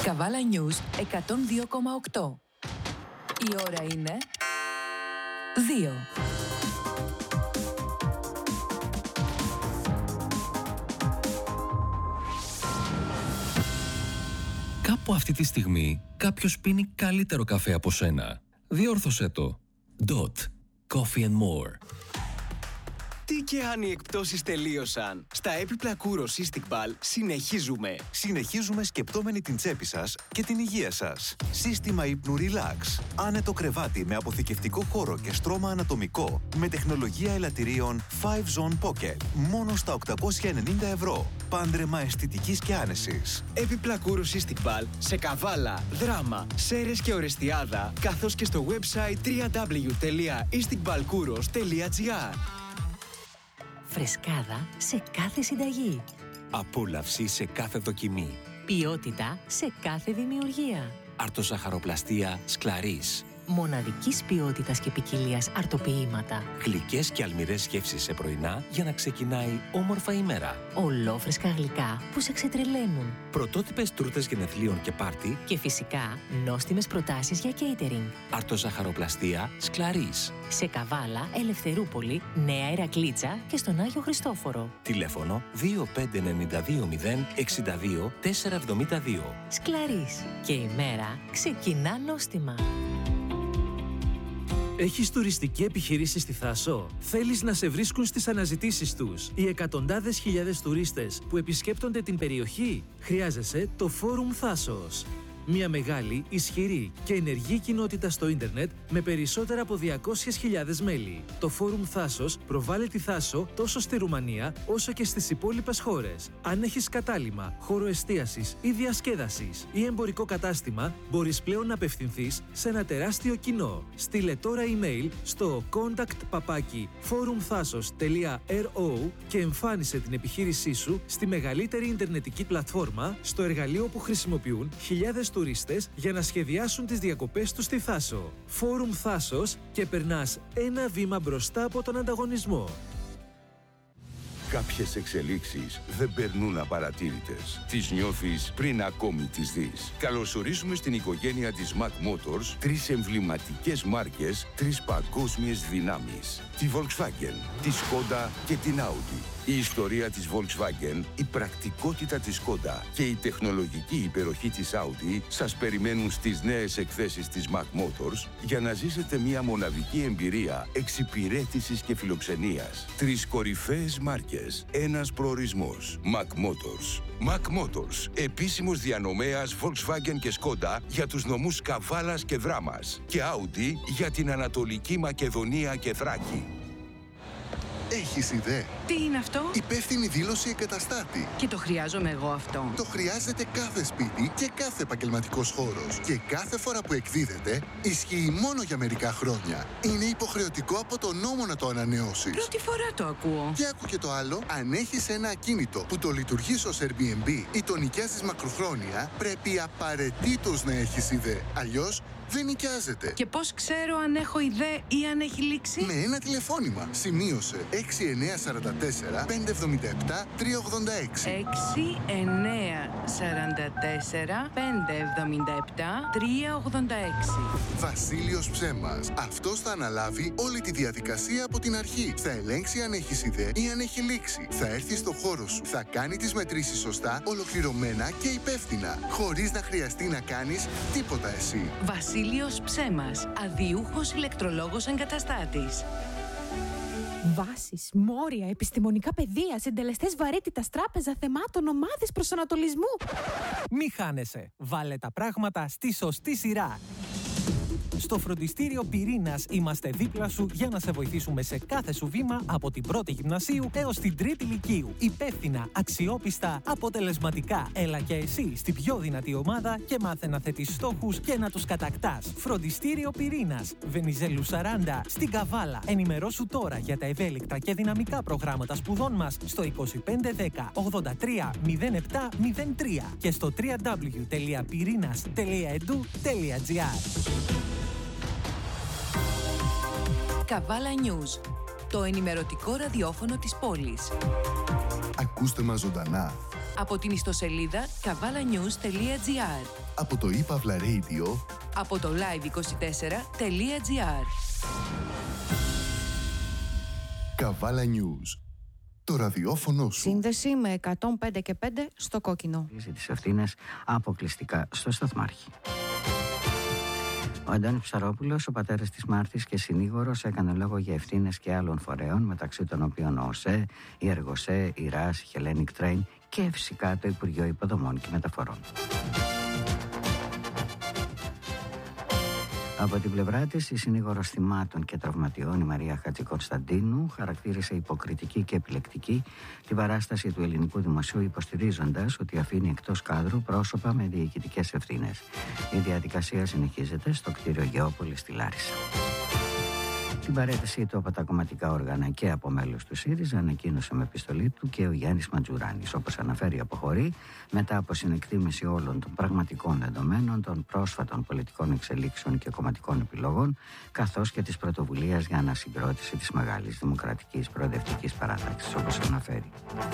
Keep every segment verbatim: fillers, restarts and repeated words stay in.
Καβάλα News εκατόν δύο κόμμα οκτώ. Η ώρα είναι δύο. Κάπου αυτή τη στιγμή κάποιος πίνει καλύτερο καφέ από σένα. Διόρθωσέ το. Dot. Coffee and more. Τι και αν οι εκπτώσεις τελείωσαν. Στα έπιπλα Kouros Istikbal συνεχίζουμε. Συνεχίζουμε σκεπτόμενοι την τσέπη σας και την υγεία σας. Σύστημα ύπνου Relax. Άνετο κρεβάτι με αποθηκευτικό χώρο και στρώμα ανατομικό. Με τεχνολογία ελαττηρίων φάιβ Zone Pocket. Μόνο στα οκτακόσια ενενήντα ευρώ. Πάντρεμα αισθητικής και άνεσης. Έπιπλα Kouros Istikbal σε Καβάλα, Δράμα, Σέρες και Ορεστιάδα, καθώς και στο website double-u double-u double-u τελεία istikbalkouros τελεία gr. Φρεσκάδα σε κάθε συνταγή. Απόλαυση σε κάθε δοκιμή. Ποιότητα σε κάθε δημιουργία. Αρτοζαχαροπλαστία Σκλαρίς. Μοναδικής ποιότητας και ποικιλίας αρτοποιήματα. Γλυκές και αλμυρές γεύσεις σε πρωινά για να ξεκινάει όμορφα η μέρα. Ολόφρεσκα γλυκά που σε ξετρελαίνουν. Πρωτότυπες τούρτες γενεθλίων και πάρτι. Και φυσικά νόστιμες προτάσεις για catering. Αρτοζαχαροπλαστία Σκλαρίς. Σε Καβάλα, Ελευθερούπολη, Νέα Ηρακλήτσα και στον Άγιο Χριστόφορο. Τηλέφωνο δύο πέντε εννιά δύο μηδέν εξήντα δύο τετρακόσια εβδομήντα δύο. Σκλαρίς. Και η μέρα ξεκινά νόστιμα. Έχεις τουριστική επιχείρηση στη Θάσο? Θέλεις να σε βρίσκουν στις αναζητήσεις τους οι εκατοντάδες χιλιάδες τουρίστες που επισκέπτονται την περιοχή? Χρειάζεσαι το Φόρουμ Θάσος. Μια μεγάλη, ισχυρή και ενεργή κοινότητα στο ίντερνετ με περισσότερα από διακόσιες χιλιάδες μέλη. Το Φόρουμ Θάσος προβάλλει τη Θάσο τόσο στη Ρουμανία όσο και στις υπόλοιπες χώρες. Αν έχεις κατάλημα, χώρο εστίασης ή διασκέδασης ή εμπορικό κατάστημα, μπορείς πλέον να απευθυνθείς σε ένα τεράστιο κοινό. Στείλε τώρα email στο contact παπάκι forumthasos τελεία ρο και εμφάνισε την επιχείρησή σου στη μεγαλύτερη ιντερνετική πλατφόρμα, στο εργαλείο που χρησιμοποιούν χιλιάδες τουρίστες για να σχεδιάσουν τις διακοπές τους στη Θάσο. Φόρουμ Θάσος και περνάς ένα βήμα μπροστά από τον ανταγωνισμό. Κάποιες εξελίξεις δεν περνούν απαρατήρητες. Τις νιώθεις πριν ακόμη τις δεις. Καλωσορίζουμε στην οικογένεια της Mac Motors τρεις εμβληματικές μάρκες, τρεις παγκόσμιες δυνάμεις. Τη Volkswagen, τη Skoda και την Audi. Η ιστορία της Volkswagen, η πρακτικότητα της Skoda και η τεχνολογική υπεροχή της Audi σας περιμένουν στις νέες εκθέσεις της Mac Motors για να ζήσετε μια μοναδική εμπειρία εξυπηρέτησης και φιλοξενίας. Τρεις κορυφαίες μάρκες, ένας προορισμός. Mac Motors. Mac Motors, επίσημος διανομέας Volkswagen και Skoda για τους νομούς Καβάλας και Δράμας και Audi για την Ανατολική Μακεδονία και Θράκη. Έχεις ιδέα? Τι είναι αυτό? Υπεύθυνη δήλωση εγκαταστάτη. Και το χρειάζομαι εγώ αυτό. Το χρειάζεται κάθε σπίτι και κάθε επαγγελματικός χώρος. Και κάθε φορά που εκδίδεται, ισχύει μόνο για μερικά χρόνια. Είναι υποχρεωτικό από το νόμο να το ανανεώσεις. Πρώτη φορά το ακούω. Και άκου και το άλλο. Αν έχεις ένα ακίνητο που το λειτουργείς ως Airbnb ή το νοικιάζεις μακροχρόνια, πρέπει απαραίτητος να έχεις ιδέα. Αλλιώς δεν νοικιάζεται. Και πώς ξέρω αν έχω ιδέα ή αν έχει λήξει? Με ένα τηλεφώνημα. Σημείωσε έξι εννιά τέσσερα τέσσερα πέντε εβδομήντα επτά τρία ογδόντα έξι. έξι εννιά τέσσερα τέσσερα πέντε εβδομήντα επτά τρία ογδόντα έξι. Βασίλειος Ψέμας. Αυτός θα αναλάβει όλη τη διαδικασία από την αρχή. Θα ελέγξει αν έχεις ιδέα ή αν έχει λήξει. Θα έρθει στο χώρο σου. Θα κάνει τις μετρήσεις σωστά, ολοκληρωμένα και υπεύθυνα. Χωρίς να χρειαστεί να κάνεις τίποτα εσύ. Βασίλειος Ψέμας. Αδιούχος ηλεκτρολόγος εγκαταστάτης. Βάσεις, μόρια, επιστημονικά πεδία, συντελεστές βαρύτητας, τράπεζα θεμάτων, ομάδες προσανατολισμού. Μη χάνεσαι. Βάλε τα πράγματα στη σωστή σειρά. Στο φροντιστήριο Πυρήνας είμαστε δίπλα σου για να σε βοηθήσουμε σε κάθε σου βήμα από την πρώτη γυμνασίου έως την τρίτη λυκείου. Υπεύθυνα, αξιόπιστα, αποτελεσματικά. Έλα και εσύ στην πιο δυνατή ομάδα και μάθε να θέτεις στόχους και να τους κατακτάς. Φροντιστήριο Πυρήνας, Βενιζέλου σαράντα, στην Καβάλα. Ενημερώσου τώρα για τα ευέλικτα και δυναμικά προγράμματα σπουδών μας στο είκοσι πέντε δέκα ογδόντα τρία μηδέν επτά μηδέν τρία και στο double-u double-u double-u τελεία πυρίnas τελεία edu τελεία gr. Καβάλα News, το ενημερωτικό ραδιόφωνο της πόλης. Ακούστε μας ζωντανά Από την ιστοσελίδα καβάλα-news τελεία τζι άρ. Από το iPavla Radio. Από το live είκοσι τέσσερα τελεία τζι άρ. Καβάλα News. Το ραδιόφωνο σου. Σύνδεση με εκατόν πέντε και πέντε στο κόκκινο. Τις ευθύνες αποκλειστικά στο σταθμάρχη. Ο Αντώνης Ψαρόπουλος, ο πατέρας της Μάρτης και συνήγορος, έκανε λόγο για ευθύνες και άλλων φορέων, μεταξύ των οποίων ο ΟΣΕ, η Εργοσέ, η ΡΑΣ, η Hellenic Train και φυσικά το Υπουργείο Υποδομών και Μεταφορών. Από την πλευρά της, η συνήγορος θυμάτων και τραυματιών, η Μαρία Χατζη-Κωνσταντίνου, χαρακτήρισε υποκριτική και επιλεκτική την παράσταση του ελληνικού δημοσίου, υποστηρίζοντας ότι αφήνει εκτός κάδρου πρόσωπα με διοικητικές ευθύνες. Η διαδικασία συνεχίζεται στο κτίριο Γεώπολης στη Λάρισα. Την παρέτησή του από τα κομματικά όργανα και από μέλος του ΣΥΡΙΖΑ ανακοίνωσε με επιστολή του και ο Γιάννης Ματζουράνης. Όπως αναφέρει, αποχωρεί μετά από συνεκτίμηση όλων των πραγματικών δεδομένων, των πρόσφατων πολιτικών εξελίξεων και κομματικών επιλογών, καθώς και της πρωτοβουλίας για ανασυγκρότηση της μεγάλης δημοκρατικής προοδευτικής παράταξης, όπως αναφέρει.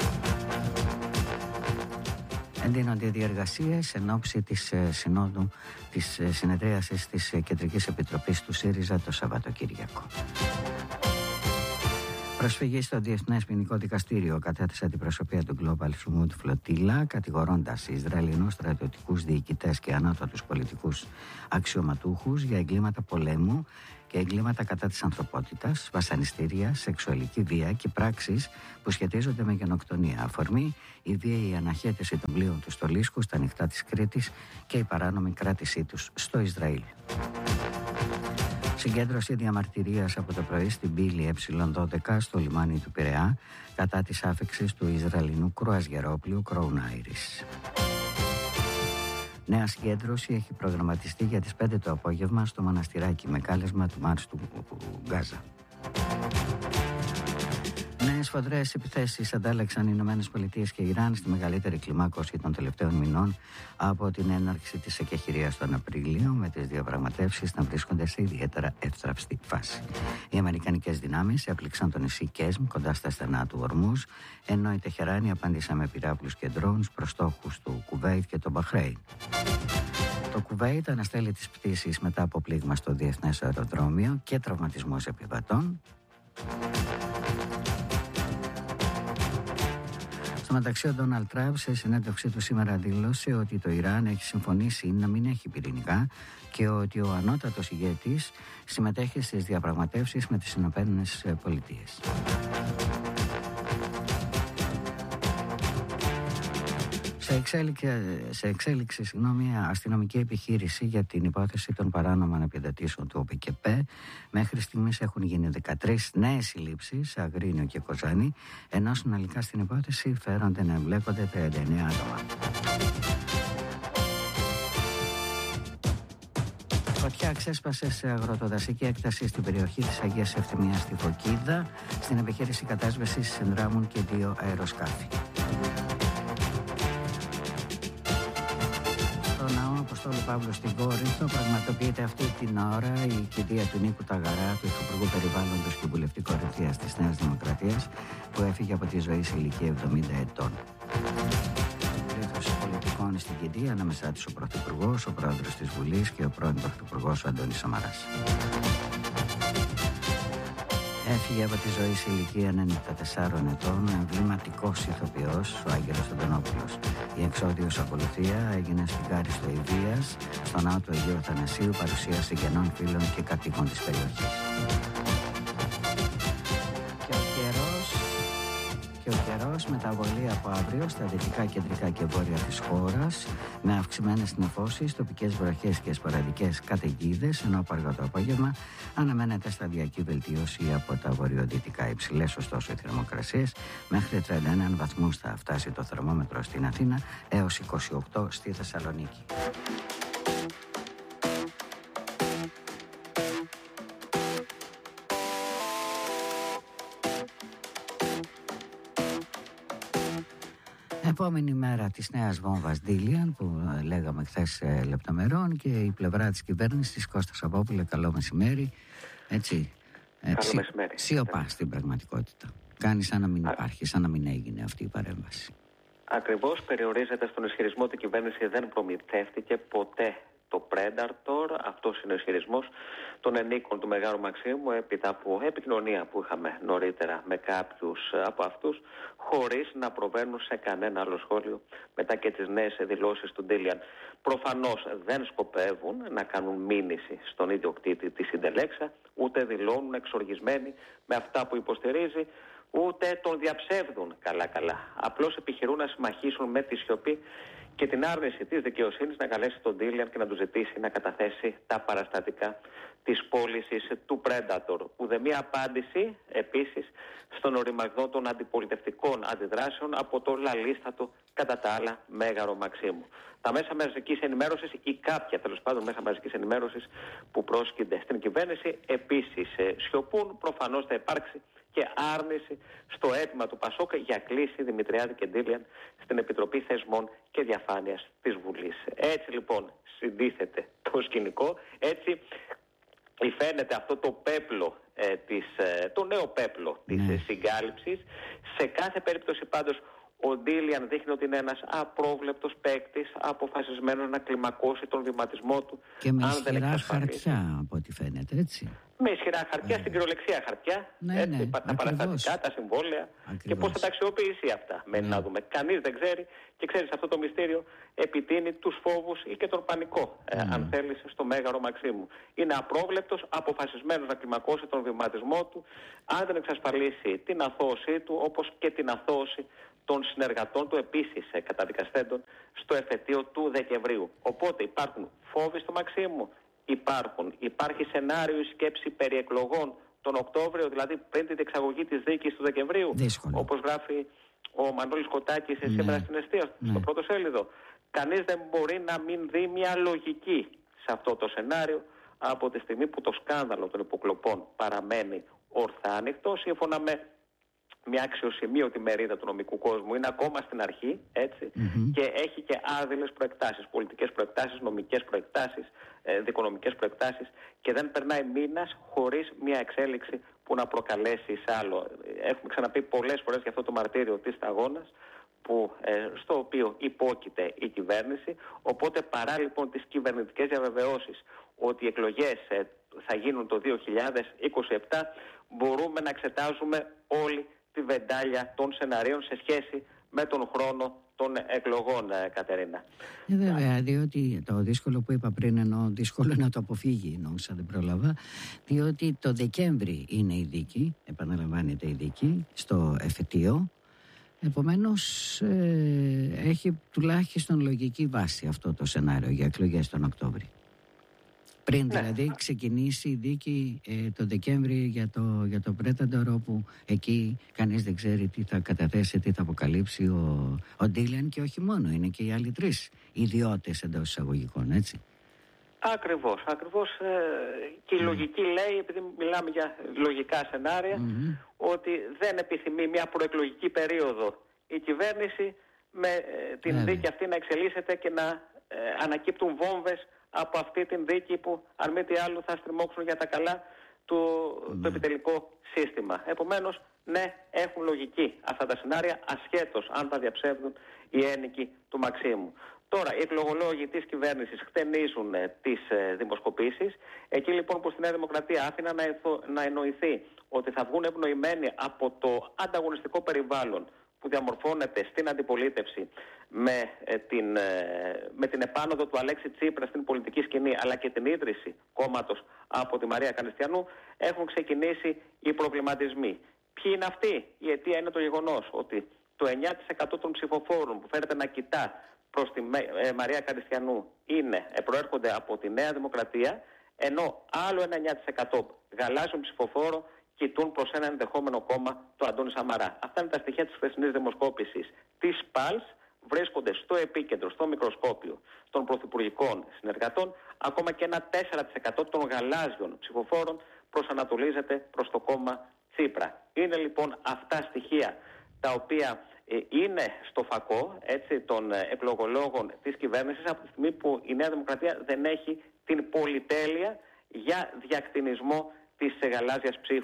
Εντείνονται οι διεργασίες εν ώψη της ε, συνόδου της ε, συνεδρίασης της ε, Κεντρικής Επιτροπής του ΣΥΡΙΖΑ το Σαββατοκύριακο. Προσφυγή στο Διεθνές Ποινικό Δικαστήριο κατέθεσε αντιπροσωπεία του Global Smooth Flotilla, κατηγορώντας Ισραηλινούς στρατιωτικούς διοικητές και ανώτατους πολιτικούς αξιωματούχους για εγκλήματα πολέμου και εγκλήματα κατά της ανθρωπότητας, βασανιστήρια, σεξουαλική βία και πράξεις που σχετίζονται με γενοκτονία. Αφορμή η βίαιη αναχέτηση των πλοίων του στο Λίσκου στα νυχτά της Κρήτης και η παράνομη κράτησή τους στο Ισραήλ. Συγκέντρωση διαμαρτυρίας από το πρωί στην πύλη ε δώδεκα στο λιμάνι του Πειραιά κατά της άφιξης του Ισραηλινού κρουαζιερόπλοιου Crown Iris. Νέα συγκέντρωση έχει προγραμματιστεί για τις πέντε το απόγευμα στο μοναστηράκι με κάλεσμα του Μάρς του Γκάζα. Νέες φοδρές επιθέσεις αντάλλαξαν οι Ηνωμένες Πολιτείες και Ιράν στη μεγαλύτερη κλιμάκωση των τελευταίων μηνών από την έναρξη της εκεχηρίας τον Απρίλιο, με τις διαπραγματεύσεις να βρίσκονται σε ιδιαίτερα εύθραυστη φάση. Οι αμερικανικές δυνάμεις έπληξαν το νησί Κέσμ κοντά στα στενά του Ορμούζ, ενώ η Τεχεράνη απάντησε με πυράβλους και ντρόουνς προς στόχους του Κουβέιτ και το Μπαχρέιν. Το Κουβέιτ αναστέλει τις πτήσεις μετά από πλήγμα στο διεθνές αεροδρόμιο και τραυματισμούς επιβατών. Στο μεταξύ, ο Ντόναλντ Τραμπ σε συνέντευξή του σήμερα δήλωσε ότι το Ιράν έχει συμφωνήσει να μην έχει πυρηνικά και ότι ο ανώτατος ηγέτης συμμετέχει στις διαπραγματεύσεις με τις Ηνωμένες Πολιτείες. Σε εξέλιξη, σε εξέλιξη συγγνώμη, μια αστυνομική επιχείρηση για την υπόθεση των παράνομων επιδοτήσεων του ΟΠΕΚΕΠΕ. Μέχρι στιγμής έχουν γίνει δεκατρείς νέες συλλήψεις σε Αγρίνιο και Κοζάνη, ενώ συνολικά στην υπόθεση φέρονται να εμπλέκονται τριάντα εννέα άτομα. Φωτιά ξέσπασε σε αγροτοδασική έκταση στην περιοχή της Αγίας Ευθυμίας στη Φωκίδα, στην επιχείρηση κατάσβεσης συνδράμουν και δύο αεροσκάφη. Αποστόλου Παύλου στην Κόρινθο πραγματοποιείται αυτή την ώρα η κηδεία του Νίκου Ταγαρά, του Υφυπουργού Περιβάλλοντος και Βουλευτή Κορινθίας της Νέας Δημοκρατίας, που έφυγε από τη ζωή σε ηλικία εβδομήντα ετών. Πλήθος πολιτικών στην κηδεία, ανάμεσά τους ο Πρωθυπουργός, ο Πρόεδρος της Βουλής και ο πρώην Πρωθυπουργός ο Αντώνης Σαμαράς. Έφυγε από τη ζωή σε ηλικία ενενήντα τεσσάρων ετών ο εμβληματικός ηθοποιός, ο Άγγελος Αντωνόπουλος. Η εξώδιος ακολουθία έγινε στην Κάριστο Ιδίας, στο ναό του Αγίου Αθανασίου, παρουσία συγγενών, φίλων και κατοίκων της περιοχής. Και ο καιρός, και ο καιρός μεταβολή από αύριο στα δυτικά, κεντρικά και βόρεια της χώρας, με αυξημένες νεφώσεις, τοπικές βροχές και σποραδικές καταιγίδες, ενώ από αργό το απόγευμα αναμένεται σταδιακή βελτίωση από τα βορειοδυτικά. Υψηλές ωστόσο οι θερμοκρασίες, μέχρι τριάντα ένα βαθμούς θα φτάσει το θερμόμετρο στην Αθήνα έως είκοσι οκτώ στη Θεσσαλονίκη. Επόμενη μέρα της νέας βόμβας Ντίλιαν, που λέγαμε χθες ε, λεπτομερών, και η πλευρά της κυβέρνησης, Κώστας Απόπουλε, καλό μεσημέρι. Έτσι, ε, καλό μεσημέρι. Σιωπά στην πραγματικότητα. Κάνει σαν να μην υπάρχει, σαν να μην έγινε αυτή η παρέμβαση. Ακριβώς, περιορίζεται στον ισχυρισμό ότι η κυβέρνηση δεν προμηθεύτηκε ποτέ το Predator. Αυτός είναι ο ισχυρισμός των ενίκων του Μεγάλου Μαξίμου έπειτα από επικοινωνία που είχαμε νωρίτερα με κάποιους από αυτούς, χωρίς να προβαίνουν σε κανένα άλλο σχόλιο μετά και τις νέες δηλώσεις του Ντίλιαν. Προφανώς δεν σκοπεύουν να κάνουν μήνυση στον ιδιοκτήτη της Συντελέξα, ούτε δηλώνουν εξοργισμένοι με αυτά που υποστηρίζει, ούτε τον διαψεύδουν καλά-καλά. Απλώς επιχειρούν να συμμαχίσουν με τη σιωπή και την άρνηση της δικαιοσύνης να καλέσει τον Ντίλιαν και να του ζητήσει να καταθέσει τα παραστατικά της πώλησης του Predator. Ουδέμια απάντηση επίσης στον οριμαγδό των αντιπολιτευτικών αντιδράσεων από το λαλίστατο κατά τα άλλα Μέγαρο Μαξίμου. Τα μέσα μαζικής ενημέρωσης ή κάποια τέλος πάντων μέσα μαζικής ενημέρωσης που πρόσκυνται στην κυβέρνηση επίσης σιωπούν. Προφανώς θα υπάρξει και άρνηση στο αίτημα του Πασόκ για κλίση Δημητριάδη και Ντίλιαν στην Επιτροπή Θεσμών και Διαφάνειας της Βουλής. Έτσι λοιπόν συντίθεται το σκηνικό, έτσι φαίνεται αυτό το πέπλο, ε, της, ε, το νέο πέπλο της ναι. συγκάλυψης. Σε κάθε περίπτωση πάντως ο Ντίλιαν δείχνει ότι είναι ένας απρόβλεπτος παίκτης, αποφασισμένος να κλιμακώσει τον βηματισμό του. Και με ισχυρά χαρτιά από ό,τι φαίνεται, έτσι. Με ισχυρά χαρτιά, ε. στην κυριολεξία χαρτιά, ναι, έτσι, ναι, τα παραστατικά, τα συμβόλαια. Ακριβώς. Και πώς θα τα αξιοποιήσει αυτά. Μένει ναι. να δούμε. Κανείς δεν ξέρει και ξέρεις αυτό το μυστήριο επιτείνει τους φόβους ή και τον πανικό, ναι. ε, αν θέλεις, στο Μέγαρο Μαξίμου. Είναι απρόβλεπτος, αποφασισμένος να κλιμακώσει τον βηματισμό του, αν δεν εξασφαλίσει την αθώωσή του, όπως και την αθώωση των συνεργατών του επίσης ε, καταδικαστέντων στο εφετείο του Δεκεμβρίου. Οπότε υπάρχουν φόβοι στο Μαξίμου. Υπάρχουν. Υπάρχει σενάριο η σκέψη περί εκλογών τον Οκτώβριο, δηλαδή πριν την διεξαγωγή της δίκης του Δεκεμβρίου. Δύσκολο. Όπως γράφει ο Μανώλης Κοτάκης ναι. σήμερα στην Εστία, ναι. στο πρώτο σέλιδο. Κανείς δεν μπορεί να μην δει μια λογική σε αυτό το σενάριο από τη στιγμή που το σκάνδαλο των υποκλοπών παραμένει ορθά ανοιχτό, σύμφωνα με μια αξιοσημείωτη μερίδα του νομικού κόσμου. Είναι ακόμα στην αρχή, έτσι, mm-hmm. και έχει και άδειλες προεκτάσεις, πολιτικές προεκτάσεις, νομικές προεκτάσεις, ε, δικονομικές προεκτάσεις, και δεν περνάει μήνας χωρίς μια εξέλιξη που να προκαλέσει σε άλλο. Έχουμε ξαναπεί πολλές φορές για αυτό το μαρτύριο της σταγόνας, που, ε, στο οποίο υπόκειται η κυβέρνηση. Οπότε παρά λοιπόν τις κυβερνητικές διαβεβαιώσεις ότι οι εκλογές ε, θα γίνουν το δύο χιλιάδες είκοσι επτά, μπορούμε να εξετάζουμε όλη τη βεντάλια των σεναρίων σε σχέση με τον χρόνο των εκλογών, ε, Κατερίνα. Ε, βέβαια, διότι το δύσκολο που είπα πριν, ενώ δύσκολο να το αποφύγει, νόμιζα δεν πρόλαβα, διότι το Δεκέμβρη είναι η δίκη, επαναλαμβάνεται η δίκη, στο εφετείο. Επομένως, ε, έχει τουλάχιστον λογική βάση αυτό το σενάριο για εκλογές τον Οκτώβρη. Πριν ναι. δηλαδή ξεκινήσει η δίκη ε, το Δεκέμβρη για το, για το Predator, όπου εκεί κανείς δεν ξέρει τι θα καταθέσει, τι θα αποκαλύψει ο, ο Ντίλιαν, και όχι μόνο, είναι και οι άλλοι τρεις ιδιώτες εντός εισαγωγικών, έτσι. Ακριβώς, ακριβώς. Ε, και η mm. λογική λέει, επειδή μιλάμε για λογικά σενάρια, mm-hmm. ότι δεν επιθυμεί μια προεκλογική περίοδο η κυβέρνηση με ε, την yeah. δίκη αυτή να εξελίσσεται και να ε, ανακύπτουν βόμβες από αυτή την δίκη που αν μη τι άλλο θα στριμώξουν για τα καλά του, mm. το επιτελικό σύστημα. Επομένως, ναι, έχουν λογική αυτά τα σενάρια, ασχέτως αν τα διαψεύδουν οι ένικοι του Μαξίμου. Τώρα, οι εκλογολόγοι της κυβέρνησης χτενίζουν ε, τις ε, δημοσκοπήσεις. Εκεί λοιπόν που στη Νέα Δημοκρατία άφηναν να, εθω, να εννοηθεί ότι θα βγουν ευνοημένοι από το ανταγωνιστικό περιβάλλον που διαμορφώνεται στην αντιπολίτευση με, ε, την, ε, με την επάνωδο του Αλέξη Τσίπρα στην πολιτική σκηνή, αλλά και την ίδρυση κόμματος από τη Μαρία Κανιστιανού, έχουν ξεκινήσει οι προβληματισμοί. Ποιοι είναι αυτοί? Η αιτία είναι το γεγονός ότι το εννιά τοις εκατό των ψηφοφόρων που φαίνεται να κοιτά προς τη ε, Μαρία Κανιστιανού είναι, ε, προέρχονται από τη Νέα Δημοκρατία, ενώ άλλο ένα εννιά τοις εκατό γαλάζιων ψηφοφόρων κοιτούν προς ένα ενδεχόμενο κόμμα, το Αντώνη Σαμαρά. Αυτά είναι τα στοιχεία της χθεσινής δημοσκόπησης της ΠΑΛΣ. Βρίσκονται στο επίκεντρο, στο μικροσκόπιο των πρωθυπουργικών συνεργατών. Ακόμα και ένα τέσσερα τοις εκατό των γαλάζιων ψηφοφόρων προσανατολίζεται προς το κόμμα Τσίπρα. Είναι λοιπόν αυτά στοιχεία τα οποία ε, είναι στο φακό, έτσι, των εκλογολόγων της κυβέρνησης, από τη στιγμή που η Νέα Δημοκρατία δεν έχει την πολυτέλεια για διακτηνισμό της γαλάζιας ψήφου.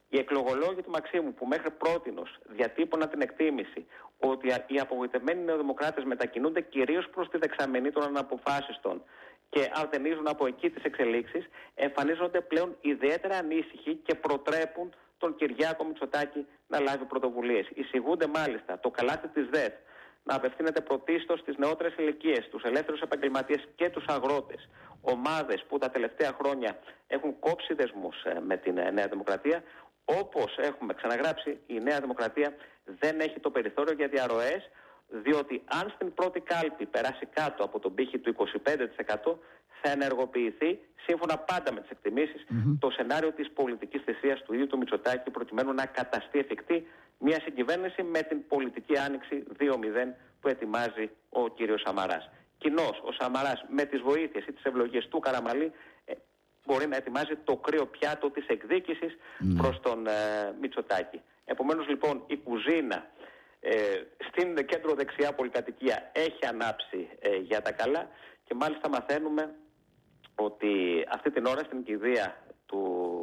Οι εκλογολόγοι του Μαξίμου που μέχρι πρότινος διατύπωναν την εκτίμηση ότι οι απογοητευμένοι νεοδημοκράτες μετακινούνται κυρίως προς τη δεξαμενή των αναποφάσιστων και αρτενίζουν από εκεί τις εξελίξεις, εμφανίζονται πλέον ιδιαίτερα ανήσυχοι και προτρέπουν τον Κυριάκο Μητσοτάκη να λάβει πρωτοβουλίες. Εισηγούνται μάλιστα το καλάθι της ΔΕΘ να απευθύνεται πρωτίστως στις νεότερες ηλικίες, τους ελεύθερους επαγγελματίες και τους αγρότες, ομάδες που τα τελευταία χρόνια έχουν κόψει δεσμούς με την Νέα Δημοκρατία. Όπως έχουμε ξαναγράψει, η Νέα Δημοκρατία δεν έχει το περιθώριο για διαρροές, διότι αν στην πρώτη κάλπη περάσει κάτω από τον πύχη του είκοσι πέντε τοις εκατό θα ενεργοποιηθεί, σύμφωνα πάντα με τις εκτιμήσεις, mm-hmm. το σενάριο της πολιτικής θυσίας του ίδιου του Μητσοτάκη, προκειμένου να καταστεί εφικτή μια συγκυβέρνηση με την πολιτική άνοιξη δύο μηδέν που ετοιμάζει ο κύριος Σαμαράς. Κοινώς ο Σαμαράς με τις βοήθειες ή τις ευλογίες του Καραμαλή ε, μπορεί να ετοιμάζει το κρύο πιάτο της εκδίκησης mm. προς τον ε, Μητσοτάκη. Επομένως λοιπόν η κουζίνα ε, στην κέντρο δεξιά πολυκατοικία έχει ανάψει ε, για τα καλά και μάλιστα μαθαίνουμε ότι αυτή την ώρα στην κηδεία του,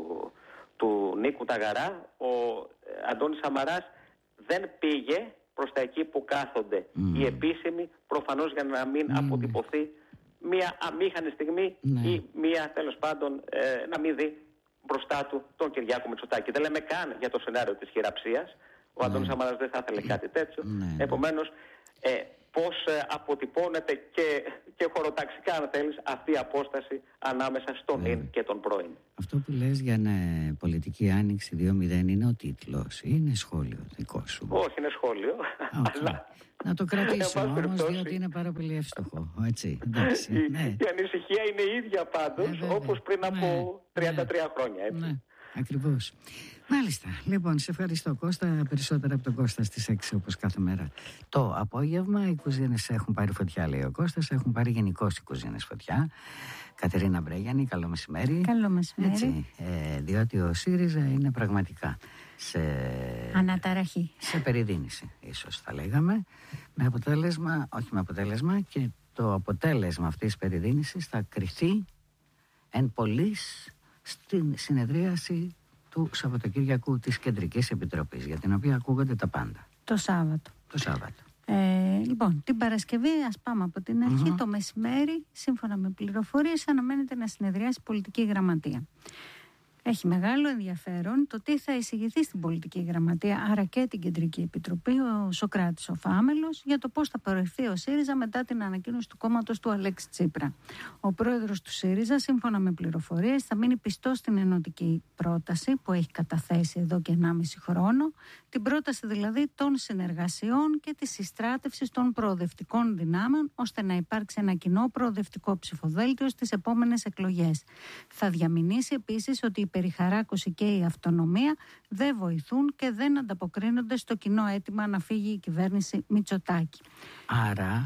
του Νίκου Ταγαρά ο ε, Αντώνης Σαμαράς δεν πήγε προς τα εκεί που κάθονται mm. οι επίσημοι, προφανώς για να μην mm. αποτυπωθεί μία αμήχανη στιγμή mm. ή μία τέλος πάντων ε, να μην δει μπροστά του τον Κυριάκο Μητσοτάκη. Δεν λέμε καν για το σενάριο της χειραψίας. Ο mm. Αντώνης Σαμαράς δεν θα ήθελε κάτι τέτοιο. Mm. Επομένως, ε, πώς ε, αποτυπώνεται και, και χωροταξικά, αν θέλεις, αυτή η απόσταση ανάμεσα στον ίν και τον πρώην. Αυτό που λες για ναι, πολιτική άνοιξη δύο μηδέν είναι ο τίτλος. Είναι σχόλιο δικό σου? Όχι, είναι σχόλιο. Okay. Αλλά... Να το κρατήσω όμως, διότι είναι πάρα πολύ εύστοχο. Έτσι, εντάξει, η, ναι. η ανησυχία είναι η ίδια πάντως, ε, όπως πριν ναι, από τριάντα τρία ναι, χρόνια. Έτσι. Ναι, ακριβώς. Μάλιστα. Λοιπόν, σε ευχαριστώ Κώστα. Περισσότερα από τον Κώστα στις έξι όπως κάθε μέρα. Το απόγευμα οι κουζίνες έχουν πάρει φωτιά, λέει ο Κώστας. Έχουν πάρει γενικώς οι κουζίνες φωτιά. Κατερίνα Μπρέγιανη, καλό μεσημέρι. Καλό μεσημέρι. Έτσι, ε, διότι ο ΣΥΡΙΖΑ είναι πραγματικά σε... αναταραχή. Σε περιδίνηση, ίσως θα λέγαμε. Με αποτέλεσμα, όχι με αποτέλεσμα, και το αποτέλεσμα αυτής της περιδίνησης θα κριθεί εν πολλοίς στην συνεδρίαση του Σαββατοκύριακου της Κεντρικής Επιτροπής, για την οποία ακούγονται τα πάντα. Το Σάββατο. Το Σάββατο. Ε, λοιπόν, την Παρασκευή, ας πάμε από την αρχή, mm-hmm. το μεσημέρι, σύμφωνα με πληροφορίες, αναμένεται να συνεδριάσει η Πολιτική Γραμματεία. Έχει μεγάλο ενδιαφέρον το τι θα εισηγηθεί στην Πολιτική Γραμματεία, άρα και την Κεντρική Επιτροπή, ο Σωκράτης ο Φάμελος, για το πώς θα προερθεί ο ΣΥΡΙΖΑ μετά την ανακοίνωση του κόμματος του Αλέξη Τσίπρα. Ο πρόεδρος του ΣΥΡΙΖΑ, σύμφωνα με πληροφορίες, θα μείνει πιστός στην ενωτική πρόταση που έχει καταθέσει εδώ και ενάμιση χρόνο, την πρόταση δηλαδή των συνεργασιών και της συστράτευσης των προοδευτικών δυνάμεων, ώστε να υπάρξει ένα κοινό προοδευτικό ψηφοδέλτιο στις επόμενες εκλογές. Θα διαμηνήσει επίσης ότι η περιχαράκωση και η αυτονομία δεν βοηθούν και δεν ανταποκρίνονται στο κοινό αίτημα να φύγει η κυβέρνηση Μητσοτάκη. Άρα,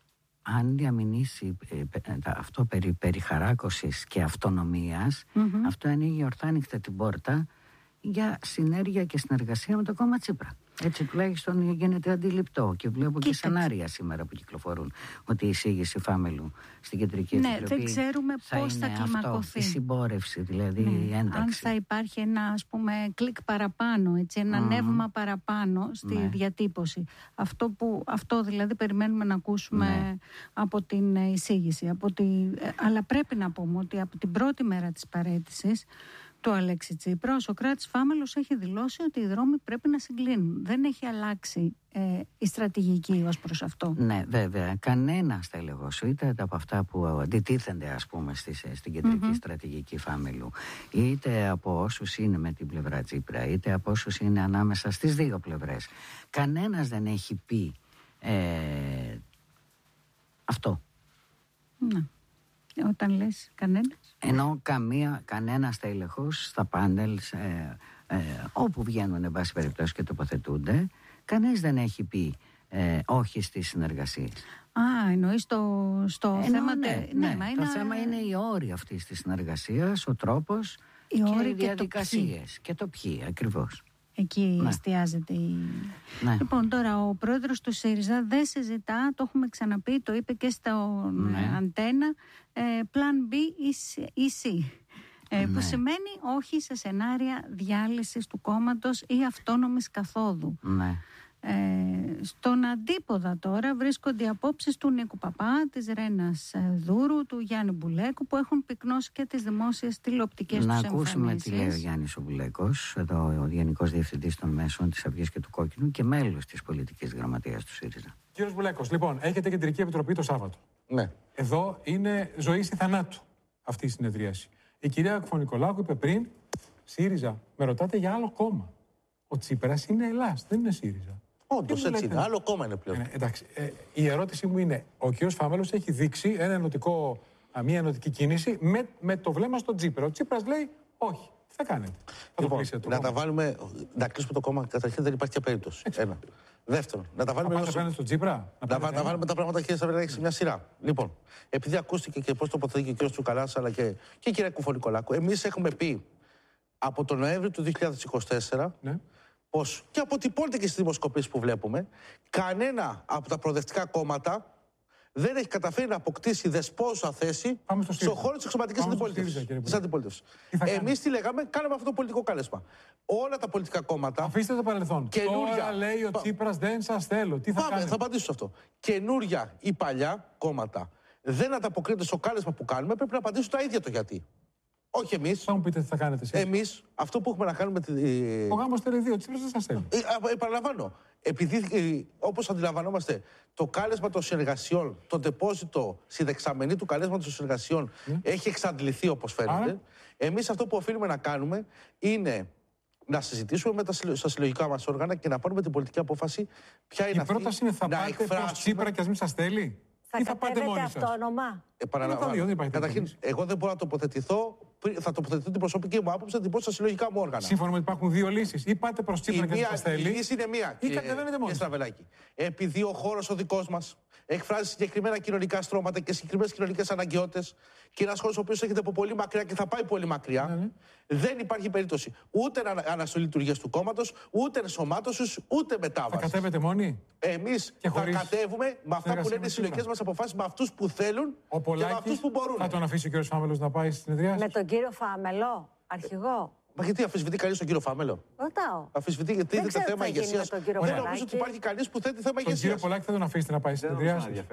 αν διαμηνήσει ε, ε, αυτό περί περιχαράκωσης και αυτονομίας, mm-hmm. αυτό ανοίγει ορθάνυχτα την πόρτα για συνέργεια και συνεργασία με το κόμμα Τσίπρα. Έτσι τουλάχιστον γίνεται αντιληπτό και βλέπω και, και σενάρια σήμερα που κυκλοφορούν ότι η εισήγηση Φάμελου στην Κεντρική ναι, Επιτροπή δεν ξέρουμε θα πώς θα κλιμακωθεί. Αυτό, η συμπόρευση, δηλαδή ναι, η ένταξη. Αν θα υπάρχει ένα ας πούμε κλικ παραπάνω, έτσι, ένα mm. νεύμα παραπάνω στη ναι. διατύπωση. Αυτό, που, αυτό δηλαδή περιμένουμε να ακούσουμε ναι. από την εισήγηση. Από τη, αλλά πρέπει να πούμε ότι από την πρώτη μέρα της παραίτησης του Αλέξη Τσίπρα, ο Σωκράτης Φάμελος έχει δηλώσει ότι οι δρόμοι πρέπει να συγκλίνουν. Δεν έχει αλλάξει ε, η στρατηγική ως προς αυτό. Ναι, βέβαια. Κανένας, θα έλεγα σου, είτε από αυτά που αντιτίθενται, ας πούμε, στις, στην κεντρική mm-hmm. στρατηγική Φάμελου, είτε από όσους είναι με την πλευρά Τσίπρα, είτε από όσους είναι ανάμεσα στις δύο πλευρές. Κανένας δεν έχει πει ε, αυτό. Ναι. Όταν λες κανένας. Ενώ καμία, κανένας τέλεχος στα πάνελ, ε, ε, όπου βγαίνουν εν πάση περιπτώσει και τοποθετούνται, κανείς δεν έχει πει ε, όχι στις συνεργασίες. Α, εννοείς στο, στο Εννοώ, θέμα... Ναι, ναι, ναι, το είναι... θέμα είναι οι όροι αυτής της συνεργασίας, ο τρόπος οι και οι διαδικασίες. Και το ποιοι, ακριβώς. Εκεί ναι. εστιάζεται η... Ναι. Λοιπόν, τώρα ο πρόεδρος του ΣΥΡΙΖΑ δεν συζητά, το έχουμε ξαναπεί, το είπε και στο ναι. αντένα, ε, Plan B ή C. Ε, Ε, που σημαίνει όχι σε σενάρια διάλυσης του κόμματος ή αυτόνομης καθόδου. Ναι. Ε, στον αντίποδα τώρα βρίσκονται οι απόψεις του Νίκου Παπά, της Ρένας Δούρου, του Γιάννη Μπουλέκου, που έχουν πυκνώσει και τις δημόσιες τηλεοπτικές τους εμφανίσεις. Να ακούσουμε τι λέει ο Γιάννης ο Μπουλέκος, εδώ ο Γενικός Διευθυντής των Μέσων της Αυγής και του Κόκκινου και μέλος της πολιτικής γραμματείας του ΣΥΡΙΖΑ. Κύριος Μπουλέκος, λοιπόν, έχετε κεντρική επιτροπή το Σάββατο. Ναι. Εδώ είναι ζωή ή θανάτου αυτή η συνεδρίαση. Η κυρία Κφωνικολάκου είπε πριν, ΣΥΡΙΖΑ, με ρωτάτε για άλλο κόμμα. Ο Τσίπρας είναι Ελλάς, δεν είναι ΣΥΡΙΖΑ. Όντως έτσι είναι. Άλλο κόμμα είναι πλέον. Ε, εντάξει. Ε, η ερώτησή μου είναι, ο κύριος Φάμελος έχει δείξει ένα ενωτικό, μια ενωτική κίνηση με, με το βλέμμα στον Τσίπρα. Ο Τσίπρας λέει όχι. Τι θα κάνετε? Θα Λοιπόν, το το να κόμμα. τα βάλουμε, να κλείσουμε το κόμμα. Καταρχήν δεν υπάρχει και περίπτωση. Έτσι. Ένα. Δεύτερον, να τα βάλουμε. Να πάτε απέναντι στον Τσίπρα. Να, να, να βάλουμε τα πράγματα και να σε μια σειρά. Λοιπόν, επειδή ακούστηκε και πώς τοποθετεί και ο κύριος Τσουκαλάς αλλά και, και η κυρία Κουφωνικολάκου, εμείς έχουμε πει από τον Νοέμβριο του δύο χιλιάδες είκοσι τέσσερα. Ναι. Πως και αποτυπώνεται και στις δημοσκοπήσεις που βλέπουμε, κανένα από τα προοδευτικά κόμματα δεν έχει καταφέρει να αποκτήσει δεσπόζουσα θέση στον χώρο της εξωματικής αντιπολίτευσης. Εμείς τι λέγαμε, κάναμε αυτό το πολιτικό κάλεσμα. Όλα τα πολιτικά κόμματα. Αφήστε το παρελθόν. Καινούρια. Τώρα λέει ο Τσίπρας δεν σας θέλω. Τι θα Πάμε, κάνετε? θα απαντήσω σε αυτό. Καινούρια ή παλιά κόμματα δεν ανταποκρίνονται στο κάλεσμα που κάνουμε, πρέπει να απαντήσουν τα ίδια το γιατί. Όχι εμείς. Θα μου πείτε τι θα κάνετε εσείς. Εμείς, αυτό που έχουμε να κάνουμε. Ο γάμος θέλει δύο, ο Τσίπρας δεν σας θέλει. Ε, επαναλαμβάνω. Επειδή, ε, όπως αντιλαμβανόμαστε, το κάλεσμα των συνεργασιών, το ντεπόζιτο στη δεξαμενή του καλέσματος των συνεργασιών mm. έχει εξαντληθεί όπως φαίνεται. Άρα, εμείς αυτό που οφείλουμε να κάνουμε είναι να συζητήσουμε με τα, στα συλλογικά μας όργανα και να πάρουμε την πολιτική απόφαση ποια είναι η αυτή. Η πρόταση είναι θα πάτε εκφράσουμε... προς Τσίπρα και ας μην σας θέλει. Θα ή θα πάτε μόνοι σας? αυτόνομα. Επαναλαμβάνω. Καταρχήν, εγώ δεν μπορώ να τοποθετηθώ. Θα τοποθετηθώ την προσωπική μου άποψη, θα την πω στα συλλογικά μου όργανα. Σύμφωνα με ότι υπάρχουν δύο λύσεις. Ή πάτε προς Τσίπρα και σας θέλει. Η λύση είναι μία. Ή κατεβαίνετε μόνοι σας. Επειδή ο χώρος ο δικός μας εκφράζει συγκεκριμένα κοινωνικά στρώματα και συγκεκριμένες κοινωνικές αναγκαιότητες και ένας χώρος ο οποίος έρχεται από πολύ μακριά και θα πάει πολύ μακριά, ναι, ναι. δεν υπάρχει περίπτωση ούτε αναστολή λειτουργίας του κόμματος, ούτε ενσωμάτωσης, ούτε μετάβαση. Θα κατέβετε μόνοι? Εμείς θα κατέβουμε με αυτά που λένε οι συλλογικές μας αποφάσεις, με αυτούς που θέλουν ο και με αυτούς που μπορούν. Θα τον αφήσει ο κύριος Φάμελος να πάει στη συνεδριάση? Με τον κύριο Φάμελο, αρχηγό. Μα γιατί αφισβητεί κανείς τον κύριο Φάμελο? Ρωτάω. Αφισβητεί γιατί είναι θέμα ηγεσίας. Δεν νομίζω ότι υπάρχει κανείς που θέτει θέμα ηγεσίας. Τον κύριο Πολάκη θα τον αφήσετε να πάει στη συνεδριάση? Θα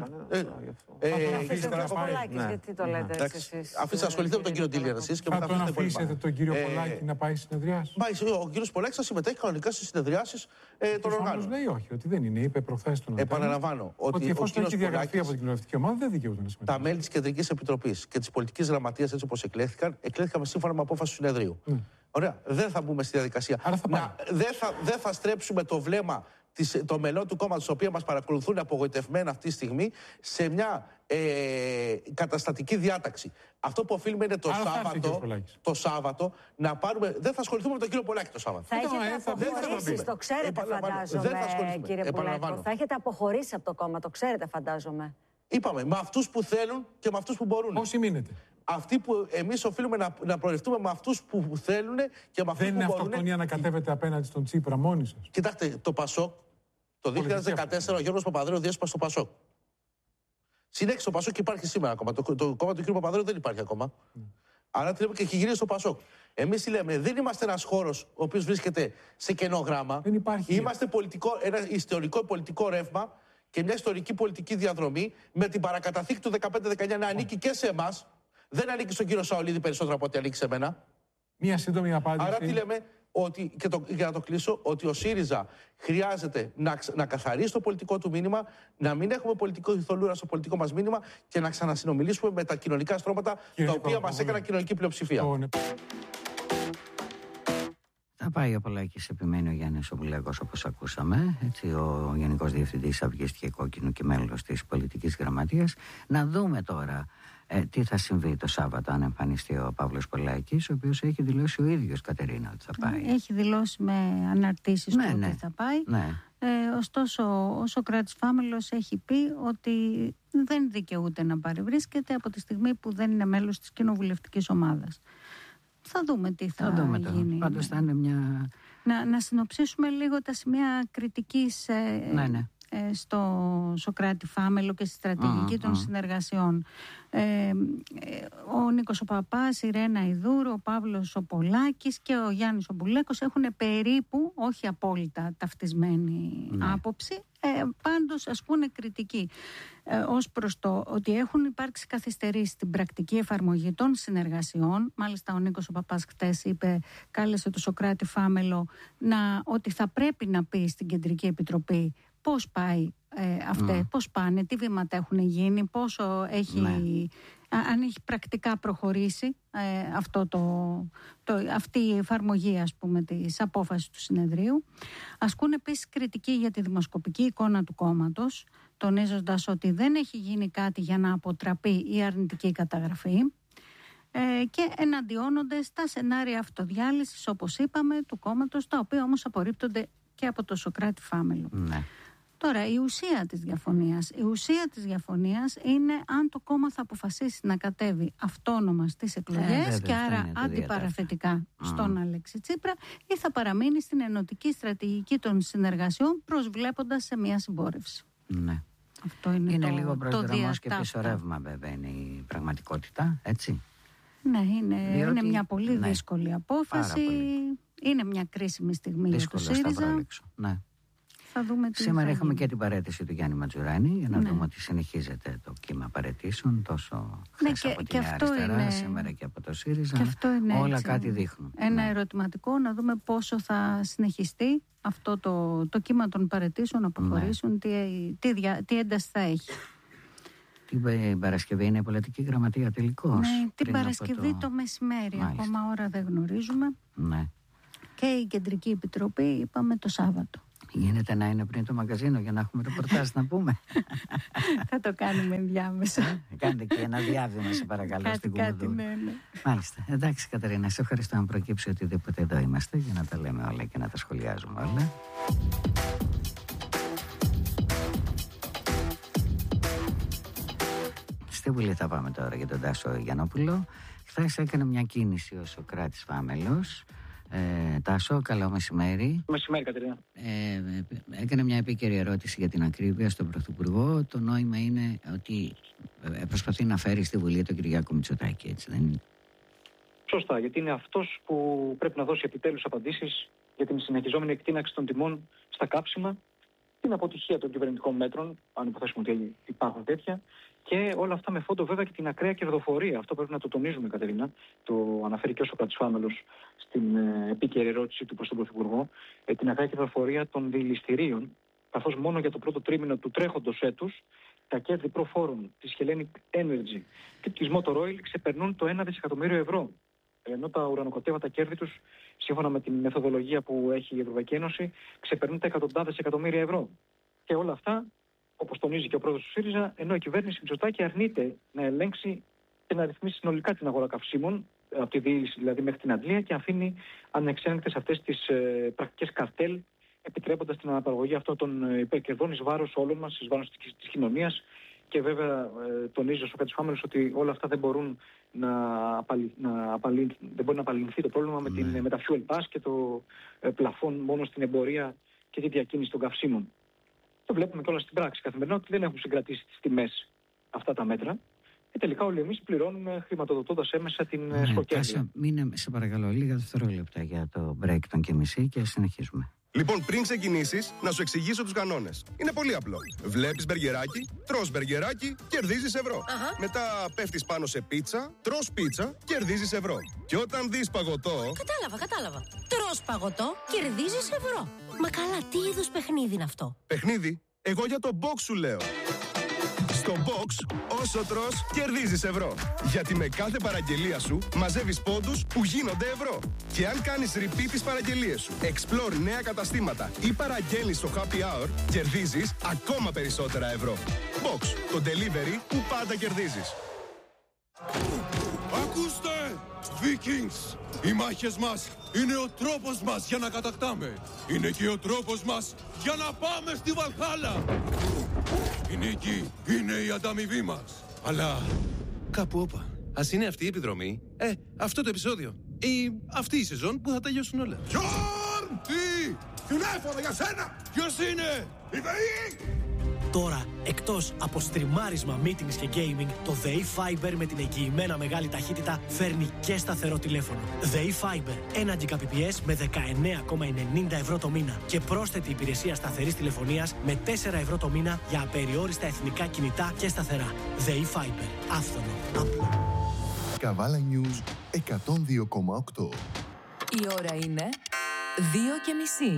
τον αφήσετε τον κύριο Πολάκη, γιατί το λέτε εσείς? Αφήστε, ασχοληθείτε με τον κύριο Ντίλιαν εσείς και μετά θα τον αφήσετε τον κύριο Πολάκη να πάει στη συνεδριάση? Ο κύριος Πολάκης θα συμμετέχει κανονικά στις συνεδριάσεις των οργάνων. λέει όχι, ότι δεν είναι. Είπε προχθές τον Επαναλαμβάνω ότι εφόσον έχει διαγραφεί από την κοινοβουλευτική ομάδα δεν δικαιούται να συμμετέχει. Τα μέλη της Κεντρικής Επιτροπής και της Πολιτικής Γραμματείας, έτσι όπως εκλέχθηκαν, εκλέχθηκαν σύμφωνα με απόφαση του συνεδρίου. Ωραία, δεν θα μπούμε στη διαδικασία. Άρα θα να, δεν, θα, δεν θα στρέψουμε το βλέμμα της, των μελών του κόμματος, τα οποία μας παρακολουθούν απογοητευμένα αυτή τη στιγμή, σε μια ε, καταστατική διάταξη. Αυτό που οφείλουμε είναι το Άρα Σάββατο, το Σάββατο να πάρουμε. Δεν θα ασχοληθούμε με τον κύριο Πολάκη το Σάββατο. Θα έχετε αποχωρήσει, το ξέρετε, φαντάζομαι, κύριε Πολάκη. Θα έχετε αποχωρήσει από το κόμμα, το ξέρετε, φαντάζομαι. Είπαμε, με αυτούς που θέλουν και με αυτούς που μπορούν. Όσοι μείνετε. Αυτοί που εμείς οφείλουμε να, να προερευτούμε με αυτούς που θέλουν και με αυτούς δεν που μπορούν. Δεν είναι αυτοκτονία να κατέβετε απέναντι στον Τσίπρα μόνοι σας? Κοιτάξτε, το Πασόκ, το δύο χιλιάδες δεκατέσσερα ο Γιώργος Παπανδρέου διέσπασε το Πασόκ. Συνέχισε το Πασόκ και υπάρχει σήμερα ακόμα. Το, το, το κόμμα του κ. Παπανδρέου δεν υπάρχει ακόμα. Mm. Άρα τι λέμε και έχει γυρίσει το Πασόκ. Εμείς τι λέμε, δεν είμαστε ένας χώρος ο οποίος βρίσκεται σε κενό γράμμα. Δεν υπάρχει. Είμαστε πολιτικό, ένα ιστορικό πολιτικό ρεύμα και μια ιστορική πολιτική διαδρομή με την παρακαταθήκη του δεκαπέντε δεκαεννιά να ανήκει και σε εμάς. Δεν ανήκει στον κύριο Σαολίδη περισσότερο από ό,τι ανήκει σε μένα. Μία σύντομη απάντηση. Άρα τι λέμε, ότι, και το, για να το κλείσω, ότι ο ΣΥΡΙΖΑ χρειάζεται να, να καθαρίσει το πολιτικό του μήνυμα, να μην έχουμε πολιτικό θολούρα στο πολιτικό μας μήνυμα και να ξανασυνομιλήσουμε με τα κοινωνικά στρώματα τα οποία μας έκαναν κοινωνική πλειοψηφία. Θα πάει ο Πολάκης, επιμένει ο Γιάννης ο Μπουλέκος, όπως ακούσαμε, έτσι, ο Γενικός Διευθυντής Αυγής και Κόκκινου και μέλος της Πολιτικής Γραμματείας. Να δούμε τώρα ε, τι θα συμβεί το Σάββατο αν εμφανιστεί ο Παύλος Πολάκης, ο οποίος έχει δηλώσει ο ίδιος, Κατερίνα, ότι θα πάει. Έχει δηλώσει με αναρτήσεις ναι, του ναι. ότι θα πάει. Ναι. Ε, ωστόσο, ο Σωκράτης Φάμελος έχει πει ότι δεν δικαιούται να παρευρίσκεται από τη στιγμή που δεν είναι μέλος της κοινοβουλευτικής ομάδας. Θα δούμε τι θα, θα δούμε γίνει. Πάντως θα είναι μια... Να, να συνοψίσουμε λίγο τα σημεία κριτικής ε, ναι, ναι. στο Σωκράτη Φάμελο και στη στρατηγική mm, των mm. συνεργασιών. Ε, ο Νίκος ο Παπάς, η Ρένα Ιδούρου, ο Παύλος ο Πολάκης και ο Γιάννης ο Μπουλέκος έχουν περίπου, όχι απόλυτα ταυτισμένη ναι. άποψη, ε, πάντως ασκούν κριτική ε, ως προς το ότι έχουν υπάρξει καθυστερήσεις στην πρακτική εφαρμογή των συνεργασιών. Μάλιστα ο Νίκος ο Παπάς χτες είπε, κάλεσε το Σωκράτη Φάμελο να, ότι θα πρέπει να πει στην Κεντρική Επιτροπή πώς πάει ε, αυτές, mm. πώς πάνε, τι βήματα έχουν γίνει, πόσο έχει, ναι. α, αν έχει πρακτικά προχωρήσει ε, αυτό το, το, αυτή η εφαρμογή, ας πούμε, της απόφασης του συνεδρίου. Ασκούν επίσης κριτική για τη δημοσκοπική εικόνα του κόμματος, τονίζοντας ότι δεν έχει γίνει κάτι για να αποτραπεί η αρνητική καταγραφή ε, και εναντιώνονται στα σενάρια αυτοδιάλυσης, όπως είπαμε, του κόμματος, τα οποία όμως απορρίπτονται και από το Σωκράτη Φάμελο. Ναι. Τώρα, η ουσία της διαφωνίας. Η ουσία της διαφωνίας είναι αν το κόμμα θα αποφασίσει να κατέβει αυτόνομα στις εκλογές ε, και άρα αντιπαραθετικά mm. στον Αλέξη Τσίπρα ή θα παραμείνει στην ενωτική στρατηγική των συνεργασιών προσβλέποντας σε μια συμπόρευση. Ναι. Αυτό είναι, είναι το, λίγο προσδρομός και πίσω ρεύμα, βέβαια, είναι η πραγματικότητα, έτσι. Ναι, είναι, Διότι, είναι μια πολύ ναι, δύσκολη απόφαση. Πολύ. Είναι μια κρίσιμη στιγμή δύσκολο για το ΣΥΡΙΖΑ. Ναι. Θα δούμε τι Σήμερα θα είχαμε γίνει. Και την παραίτηση του Γιάννη Ματζουράνη για να ναι. δούμε ότι συνεχίζεται το κύμα παραιτήσεων τόσο χθες ναι, και, από την αριστερά, είναι... σήμερα και από το ΣΥΡΙΖΑ. Όλα έτσι, κάτι δείχνουν. Ένα ναι. ερωτηματικό να δούμε πόσο θα συνεχιστεί αυτό το, το κύμα των παραιτήσεων, να προχωρήσουν, ναι. τι, τι, τι, τι ένταση θα έχει. Την Παρασκευή είναι πολιτική γραμματεία τελικώς. Ναι, την Παρασκευή το... το μεσημέρι. Μάλιστα. Ακόμα ώρα δεν γνωρίζουμε. Ναι. Και η Κεντρική Επιτροπή είπαμε το Σάββατο. Γίνεται να είναι πριν το μαγκαζίνο για να έχουμε ρεπορτάζ να πούμε. Θα το κάνουμε ενδιάμεσα. Κάντε και ένα διάβημα, σε παρακαλώ, κάτι, στην κάτι, ναι, ναι. Μάλιστα. Εντάξει, Κατερίνα, σε ευχαριστώ αν προκύψει οτιδήποτε, εδώ είμαστε για να τα λέμε όλα και να τα σχολιάζουμε όλα. Στη Βουλή θα πάμε τώρα για τον Τάσο Γιαννόπουλο. Χθες έκανε μια κίνηση ο Σωκράτης Φάμελος. Ε, Τάσο, καλό μεσημέρι. Μεσημέρι, Κατερίνα. Ε, έκανε μια επίκαιρη ερώτηση για την ακρίβεια στον Πρωθυπουργό. Το νόημα είναι ότι προσπαθεί να φέρει στη Βουλή τον Κυριάκο Μητσοτάκη, έτσι δεν είναι? Σωστά, γιατί είναι αυτός που πρέπει να δώσει επιτέλους απαντήσεις για την συνεχιζόμενη εκτείναξη των τιμών στα κάψιμα, την αποτυχία των κυβερνητικών μέτρων, αν υποθέσουμε ότι υπάρχουν τέτοια, και όλα αυτά με φόντο βέβαια και την ακραία κερδοφορία. Αυτό πρέπει να το τονίζουμε, Κατερίνα. Το αναφέρει και ο Σωκράτης Φάμελος στην ε, επίκαιρη ερώτηση του προς τον Πρωθυπουργό. Ε, την ακραία κερδοφορία των διειληστηρίων, καθώς μόνο για το πρώτο τρίμηνο του τρέχοντος έτους τα κέρδη προφόρων της Hellenic Energy και της Motor Oil ξεπερνούν το ένα δισεκατομμύριο ευρώ. Ενώ τα ουρανοκοτέβατα κέρδη τους, σύμφωνα με την μεθοδολογία που έχει η Ευρωπαϊκή Ένωση, ξεπερνούν τα εκατοντάδες εκατομμύρια ευρώ. Και όλα αυτά, όπως τονίζει και ο πρόεδρος του ΣΥΡΙΖΑ, ενώ η κυβέρνηση Μητσοτάκη αρνείται να ελέγξει και να ρυθμίσει συνολικά την αγορά καυσίμων, από τη διείληση δηλαδή μέχρι την αντλία, και αφήνει ανεξέλεγκτες αυτές τις ε, πρακτικές καρτέλ, επιτρέποντας την αναπαραγωγή αυτών των υπερκερδών εις βάρος όλων μας, εις βάρος της, της κοινωνίας. Και βέβαια ε, τονίζει ο Σωκράτης Φάμελος ότι όλα αυτά δεν μπορούν να, απαλυ, να, απαλυ, δεν μπορεί να απαλληλθεί το πρόβλημα με, την, με τα fuel pass και το ε, πλαφόν μόνο στην εμπορία και τη διακίνηση των καυσίμων. Το βλέπουμε και όλα στην πράξη καθημερινά ότι δεν έχουν συγκρατήσει τις τιμές αυτά τα μέτρα. Και τελικά όλοι εμείς πληρώνουμε χρηματοδοτώντας έμεσα την ναι, σκοκέρδεια. Τάσο, μείνε σε παρακαλώ λίγα δευτερόλεπτα για το break των και μισή και συνεχίζουμε. Λοιπόν, πριν ξεκινήσεις, να σου εξηγήσω τους κανόνες. Είναι πολύ απλό. Βλέπεις μπεργκεράκι, τρως μπεργκεράκι, κερδίζεις ευρώ. Uh-huh. Μετά πέφτεις πάνω σε πίτσα, τρως πίτσα, κερδίζεις ευρώ. Και όταν δεις παγωτό... Κατάλαβα, κατάλαβα. Τρως παγωτό, κερδίζεις ευρώ. Μα καλά, τι είδους παιχνίδι είναι αυτό? Παιχνίδι? Εγώ για το box σου λέω. Στο box, όσο τρως, κερδίζεις ευρώ. Γιατί με κάθε παραγγελία σου μαζεύεις πόντους που γίνονται ευρώ. Και αν κάνεις repeat τις παραγγελίες σου, explore νέα καταστήματα ή παραγγέλνεις στο happy hour, κερδίζεις ακόμα περισσότερα ευρώ. Box, το delivery που πάντα κερδίζεις. Ακούστε, Vikings! Οι μάχες μας είναι ο τρόπος μας για να κατακτάμε. Είναι και ο τρόπος μας για να πάμε στη Βαλχάλα. Η νίκη είναι η ανταμοιβή μας. Αλλά... Κάπου όπα. Ας είναι αυτή η επιδρομή. Ε, αυτό το επεισόδιο. Ή αυτή η σεζόν που θα τελειώσουν όλα. Γιόρτη! Τηλέφωνο για σένα! Ποιος είναι? Η ΔΕΗ! Τώρα, εκτός από στριμάρισμα, meetings και gaming, το ΔΕΗ Fiber με την εγγυημένα μεγάλη ταχύτητα φέρνει και σταθερό τηλέφωνο. ΔΕΗ Fiber, ένα Gbps με δεκαεννέα κόμμα ενενήντα ευρώ το μήνα και πρόσθετη υπηρεσία σταθερής τηλεφωνίας με τέσσερα ευρώ το μήνα για απεριόριστα εθνικά κινητά και σταθερά. ΔΕΗ Fiber, άφθονο, απλό. Καβάλα News εκατόν δύο κόμμα οκτώ. Η ώρα είναι δύο και μισή.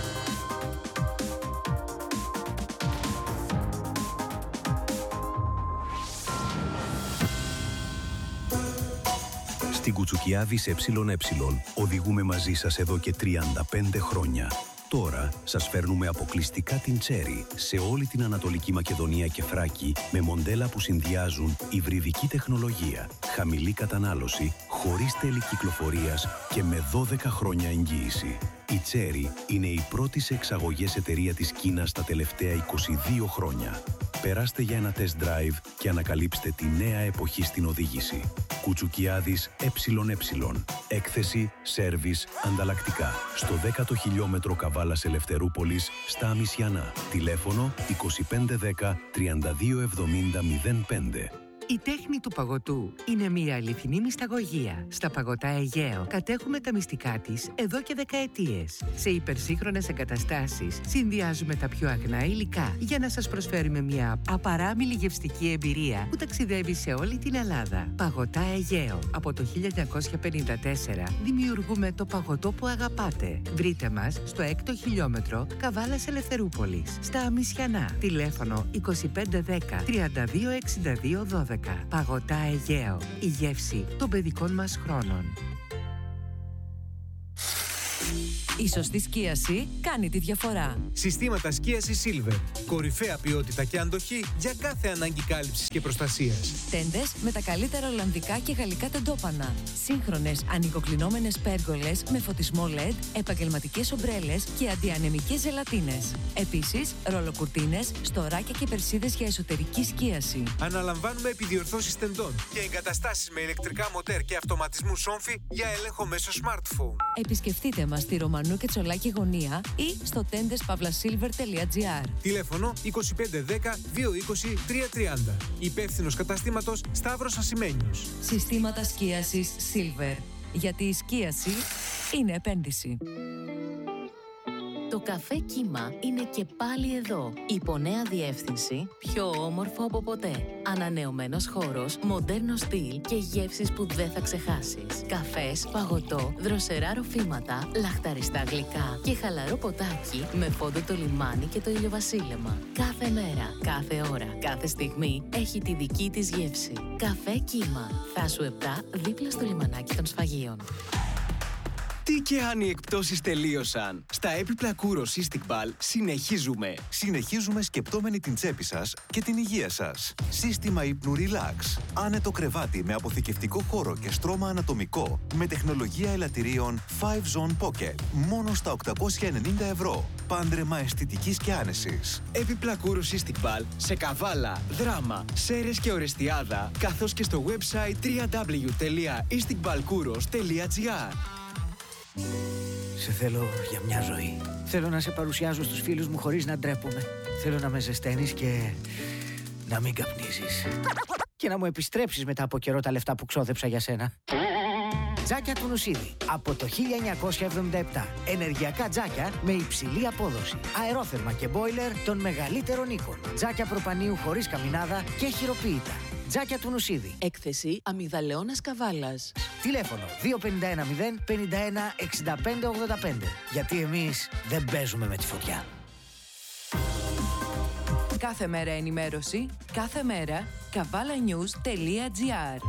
Στην Κουτσουκιάδης ΕΕ οδηγούμε μαζί σας εδώ και τριάντα πέντε χρόνια. Τώρα σας φέρνουμε αποκλειστικά την Cherry σε όλη την Ανατολική Μακεδονία και Θράκη με μοντέλα που συνδυάζουν υβριδική τεχνολογία, χαμηλή κατανάλωση, χωρίς τέλη κυκλοφορίας και με δώδεκα χρόνια εγγύηση. Η Cherry είναι η πρώτη σε εξαγωγές εταιρεία της Κίνας τα τελευταία είκοσι δύο χρόνια. Περάστε για ένα test drive και ανακαλύψτε τη νέα εποχή στην οδήγηση. Κουτσουκιάδης ΕΕ. Έκθεση, σέρβις, ανταλλακτικά. Στο δέκατο χιλιόμετρο Καβάλας Ελευθερούπολης, στα Αμισιανά. Τηλέφωνο είκοσι πέντε δέκα τριάντα δύο εβδομήντα μηδέν πέντε. Η τέχνη του παγωτού είναι μια αληθινή μυσταγωγία. Στα Παγωτά Αιγαίο κατέχουμε τα μυστικά της εδώ και δεκαετίες. Σε υπερσύγχρονες εγκαταστάσεις συνδυάζουμε τα πιο αγνά υλικά για να σας προσφέρουμε μια απαράμιλη γευστική εμπειρία που ταξιδεύει σε όλη την Ελλάδα. Παγωτά Αιγαίο. Από το χίλια εννιακόσια πενήντα τέσσερα δημιουργούμε το παγωτό που αγαπάτε. Βρείτε μας στο έκτο χιλιόμετρο Καβάλας Ελευθερούπολης, στα Αμισιανά. Τηλέφωνο είκοσι πέντε δέκα τριάντα δύο εξήντα δύο δώδεκα. Παγωτά Αιγαίο. Η γεύση των παιδικών μας χρόνων. Η σωστή σκίαση κάνει τη διαφορά. Συστήματα σκίασης Silver. Κορυφαία ποιότητα και αντοχή για κάθε ανάγκη κάλυψης και προστασίας. Τέντες με τα καλύτερα ολλανδικά και γαλλικά τεντόπανα. Σύγχρονες ανοικοκλεινόμενες πέργολες με φωτισμό ελ ι ντι, επαγγελματικές ομπρέλες και αντιανεμικές ζελατίνες. Επίσης, ρολοκουρτίνες, στοράκια και περσίδες για εσωτερική σκίαση. Αναλαμβάνουμε επιδιορθώσεις τεντών και εγκαταστάσεις με ηλεκτρικά μοτέρ και αυτοματισμού σόμφι για έλεγχο μέσω smartphone. Επισκεφτείτε μας στη Ρωμανού και Τσολάκη γωνία ή στο τέντες παύλα σίλβερ τελεία τζι άρ. Τηλέφωνο είκοσι πέντε δέκα δύο είκοσι τρία τριάντα. Υπεύθυνος καταστήματος Σταύρος Ασημένιος. Συστήματα σκίασης Silver. Γιατί η σκίαση είναι επένδυση. Το καφέ Κύμα είναι και πάλι εδώ. Υπό νέα διεύθυνση, πιο όμορφο από ποτέ. Ανανεωμένος χώρος, μοντέρνο στυλ και γεύσεις που δεν θα ξεχάσεις. Καφές, παγωτό, δροσερά ροφήματα, λαχταριστά γλυκά και χαλαρό ποτάκι με φόντο το λιμάνι και το ηλιοβασίλεμα. Κάθε μέρα, κάθε ώρα, κάθε στιγμή έχει τη δική της γεύση. Καφέ Κύμα. Θάσου επτά, δίπλα στο λιμανάκι των Σφαγείων. Τι και αν οι εκπτώσεις τελείωσαν. Στα έπιπλα Kouros Istiqbal συνεχίζουμε. Συνεχίζουμε σκεπτόμενοι την τσέπη σας και την υγεία σας. Σύστημα ύπνου Relax. Άνετο κρεβάτι με αποθηκευτικό χώρο και στρώμα ανατομικό με τεχνολογία ελαττηρίων φάιβ Zone Pocket. Μόνο στα οκτακόσια ενενήντα ευρώ. Πάντρεμα αισθητικής και άνεσης. Έπιπλα Kouros Istiqbal σε Καβάλα, Δράμα, Σέρες και Ορεστιάδα, καθώς και στο website double-u double-u double-u τελεία istiqbalkouros τελεία τζι άρ. Σε θέλω για μια ζωή. Θέλω να σε παρουσιάζω στους φίλους μου χωρίς να ντρέπομαι. Θέλω να με ζεσταίνεις και να μην καπνίζεις. Και να μου επιστρέψεις μετά από καιρό τα λεφτά που ξόδεψα για σένα. Τζάκια του Νουσίδη. Από το χίλια εννιακόσια εβδομήντα επτά. Ενεργειακά τζάκια με υψηλή απόδοση. Αερόθερμα και μπόιλερ των μεγαλύτερων οίκων. Τζάκια προπανίου χωρίς καμινάδα και χειροποίητα. Τζάκια του Νουσίδη. Έκθεση Αμυγδαλεώνας Καβάλας. Τηλέφωνο δύο πέντε ένα μηδέν πενήντα ένα εξήντα πέντε ογδόντα πέντε. Γιατί εμείς δεν παίζουμε με τη φωτιά. Κάθε μέρα ενημέρωση, κάθε μέρα καβάλα-news τελεία τζι άρ.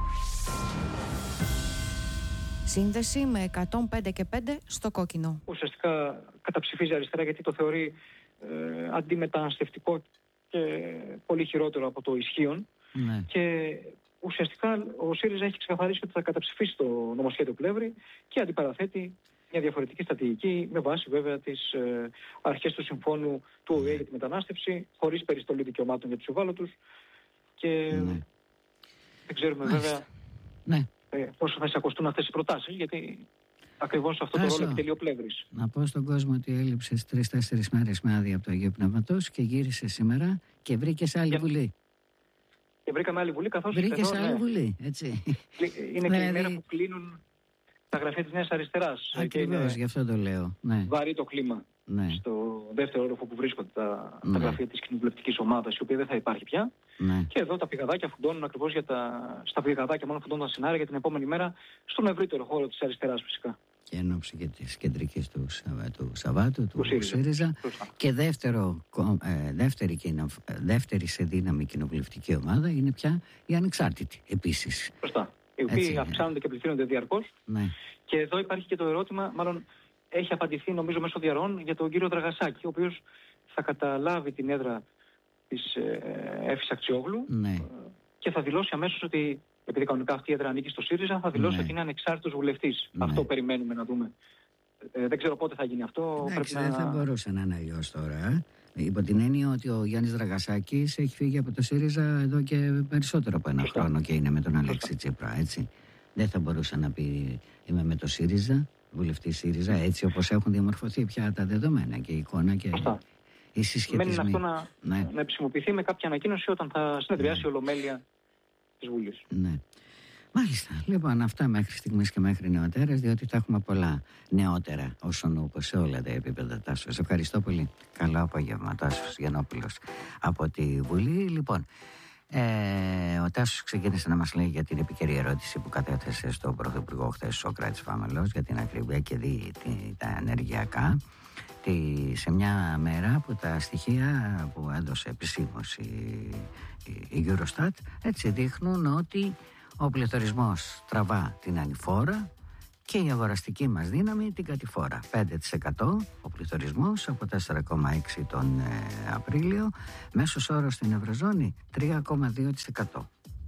Σύνδεση με εκατόν πέντε και πέντε στο κόκκινο. Ουσιαστικά καταψηφίζει αριστερά γιατί το θεωρεί ε, αντιμεταναστευτικό και πολύ χειρότερο από το ισχύον. Ναι. Και ουσιαστικά ο ΣΥΡΙΖΑ έχει ξεκαθαρίσει ότι θα καταψηφίσει το νομοσχέδιο Πλεύρη και αντιπαραθέτει μια διαφορετική στρατηγική με βάση βέβαια τις ε, αρχές του συμφώνου του ΟΗΕ για τη μετανάστευση, χωρίς περιστολή δικαιωμάτων για τους ευάλωτους. Και ναι. δεν ξέρουμε Μάλιστα. βέβαια ναι. ε, πόσο θα εισακωστούν αυτές οι προτάσεις, γιατί ακριβώς αυτό το ρόλο επιτελεί ο Πλεύρης. Να πω στον κόσμο ότι έλειψες τρεις-τέσσερις μέρες με άδεια από το Αγίου Πνεύματος και γύρισε σήμερα και βρήκες άλλη Για... βουλή. Και βρήκαμε άλλη βουλή, καθώς βρήκες εδώ, άλλη ναι, βουλή, έτσι. Είναι και η μέρα που κλείνουν τα γραφεία της Νέας Αριστεράς. Ακριβώς, γι' αυτό το λέω. Ναι. Βαρύ το κλίμα. Ναι. Στο δεύτερο όροφο που βρίσκονται τα, ναι. τα γραφεία της κοινοβουλευτικής ομάδας, η οποία δεν θα υπάρχει πια. Ναι. Και εδώ τα πηγαδάκια φουντώνουν ακριβώς για τα. Στα πηγαδάκια μόνο φουντώνουν τα σενάρια για την επόμενη μέρα στον ευρύτερο χώρο της αριστεράς φυσικά. Και εν ώψη και της κεντρικής του, του Σαββάτου, του, του ΣΥΡΙΖΑ. ΣΥΡΙΖΑ. Και δεύτερο, ε, δεύτερη, δεύτερη σε δύναμη κοινοβουλευτική ομάδα είναι πια η ανεξάρτητη επίσης. Σωστά. Οι οποίοι αυξάνονται και πληθύνονται διαρκώς. Ναι. Και εδώ υπάρχει και το ερώτημα, μάλλον έχει απαντηθεί νομίζω μέσω διαρροών για τον κύριο Δραγασάκη, ο οποίος θα καταλάβει την έδρα της ε, Εύης Αξιόγλου ναι. και θα δηλώσει αμέσως ότι, επειδή κανονικά αυτή η έδρα ανήκει στο ΣΥΡΙΖΑ, θα δηλώσει ναι. ότι είναι ανεξάρτητος βουλευτής. Ναι. Αυτό περιμένουμε να δούμε. Ε, δεν ξέρω πότε θα γίνει αυτό. Εντάξει, πρέπει δεν να... θα μπορούσε να είναι αλλιώς τώρα. Υπό την έννοια ότι ο Γιάννης Δραγασάκης έχει φύγει από το ΣΥΡΙΖΑ εδώ και περισσότερο από ένα Σωστά. χρόνο και είναι με τον Αλέξη Τσίπρα, έτσι. Δεν θα μπορούσε να πει είμαι με το ΣΥΡΙΖΑ, βουλευτή ΣΥΡΙΖΑ, έτσι όπως έχουν διαμορφωθεί πια τα δεδομένα και η εικόνα και Σωστά. οι συσχετισμοί. Μένει αυτό να, ναι. να επισημοποιηθεί με κάποια ανακοίνωση όταν θα συνεδριάσει ναι. η Ολομέλεια της Βουλής. Ναι. Μάλιστα. Λοιπόν, αυτά μέχρι στιγμής και μέχρι νεοτέρας, διότι θα έχουμε πολλά νεότερα όσον όπως σε όλα τα επίπεδα. Τάσο. Σε ευχαριστώ πολύ. Καλό απόγευμα, Τάσος Γιαννόπουλος από τη Βουλή. Λοιπόν, ε, ο Τάσος ξεκίνησε να μας λέει για την επικαιρή ερώτηση που κατέθεσε στον Πρωθυπουργό χθες, Σόκρατης Φάμελος, για την ακρίβεια και δι, τη, τα ενεργειακά. Τη, σε μια μέρα που τα στοιχεία που έδωσε επισήμως η, η, η Eurostat έτσι δείχνουν ότι ο πληθωρισμός τραβά την ανηφόρα και η αγοραστική μας δύναμη την κατηφόρα. πέντε τοις εκατό ο πληθωρισμός από τέσσερα κόμμα έξι τοις εκατό τον ε, Απρίλιο, μέσος όρος στην Ευρωζώνη τρία κόμμα δύο τοις εκατό.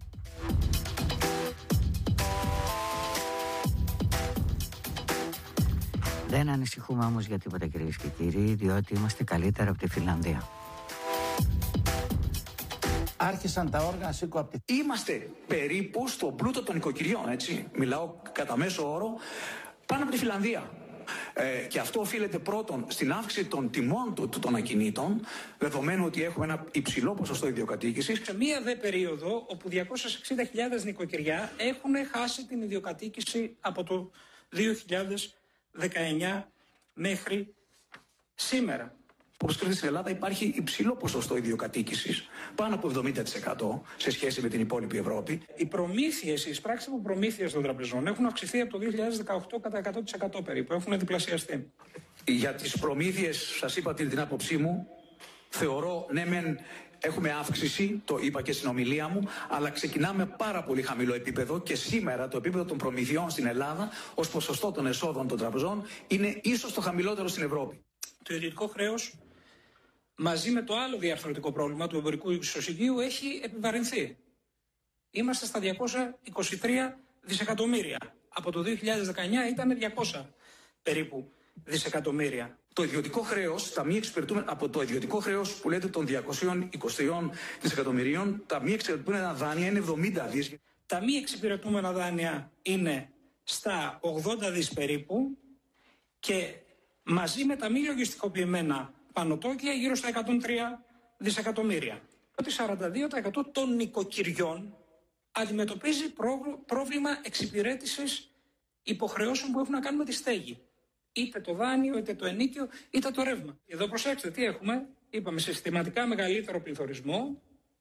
Δεν ανησυχούμε όμως για τίποτα, κυρίες και κύριοι, διότι είμαστε καλύτερα από τη Φινλανδία. Άρχισαν τα όργανα σήκω. Είμαστε περίπου στον πλούτο των οικοκυριών, έτσι. Μιλάω κατά μέσο όρο πάνω από τη Φιλανδία. Ε, και αυτό οφείλεται πρώτον στην αύξηση των τιμών του, του, των ακινήτων, δεδομένου ότι έχουμε ένα υψηλό ποσοστό ιδιοκατοίκησης. Σε μία δε περίοδο, όπου διακόσιες εξήντα χιλιάδες νοικοκυριά έχουν χάσει την ιδιοκατοίκηση από το δύο χιλιάδες δεκαεννιά μέχρι σήμερα. Όπως ξέρετε, στην Ελλάδα υπάρχει υψηλό ποσοστό ιδιοκατοίκησης, πάνω από εβδομήντα τοις εκατό σε σχέση με την υπόλοιπη Ευρώπη. Οι προμήθειες, οι εισπράξεις από προμήθειες των τραπεζών έχουν αυξηθεί από το δύο χιλιάδες δεκαοκτώ κατά εκατό τοις εκατό περίπου, έχουν διπλασιαστεί. Για τις προμήθειες, σας είπα την, την άποψή μου, θεωρώ, ναι μεν έχουμε αύξηση, το είπα και στην ομιλία μου, αλλά ξεκινάμε πάρα πολύ χαμηλό επίπεδο και σήμερα το επίπεδο των προμηθειών στην Ελλάδα ως ποσοστό των εσόδων των τραπεζών είναι ίσως το χαμηλότερο στην Ευρώπη. Το ιδιωτικό χρέος, μαζί με το άλλο διαρθρωτικό πρόβλημα του εμπορικού ισοζυγίου, έχει επιβαρυνθεί. Είμαστε στα διακόσια είκοσι τρία δισεκατομμύρια. Από το δύο χιλιάδες δεκαεννιά ήταν διακόσια περίπου δισεκατομμύρια. Το ιδιωτικό χρέος, τα μη εξυπηρετούμενα, από το ιδιωτικό χρέος που λέτε των διακόσια είκοσι τρία δισεκατομμυρίων, τα μη εξυπηρετούμενα δάνεια είναι εβδομήντα δις. Τα μη εξυπηρετούμενα δάνεια είναι στα ογδόντα δις περίπου και μαζί με τα μη λογιστικοποιημένα πανωτόκια γύρω στα εκατόν τρία δισεκατομμύρια. Ότι σαράντα δύο τοις εκατό των νοικοκυριών αντιμετωπίζει πρόβλημα εξυπηρέτησης υποχρεώσεων που έχουν να κάνουν με τη στέγη. Είτε το δάνειο, είτε το ενίκιο, είτε το ρεύμα. Εδώ προσέξτε τι έχουμε. Είπαμε συστηματικά μεγαλύτερο πληθωρισμό,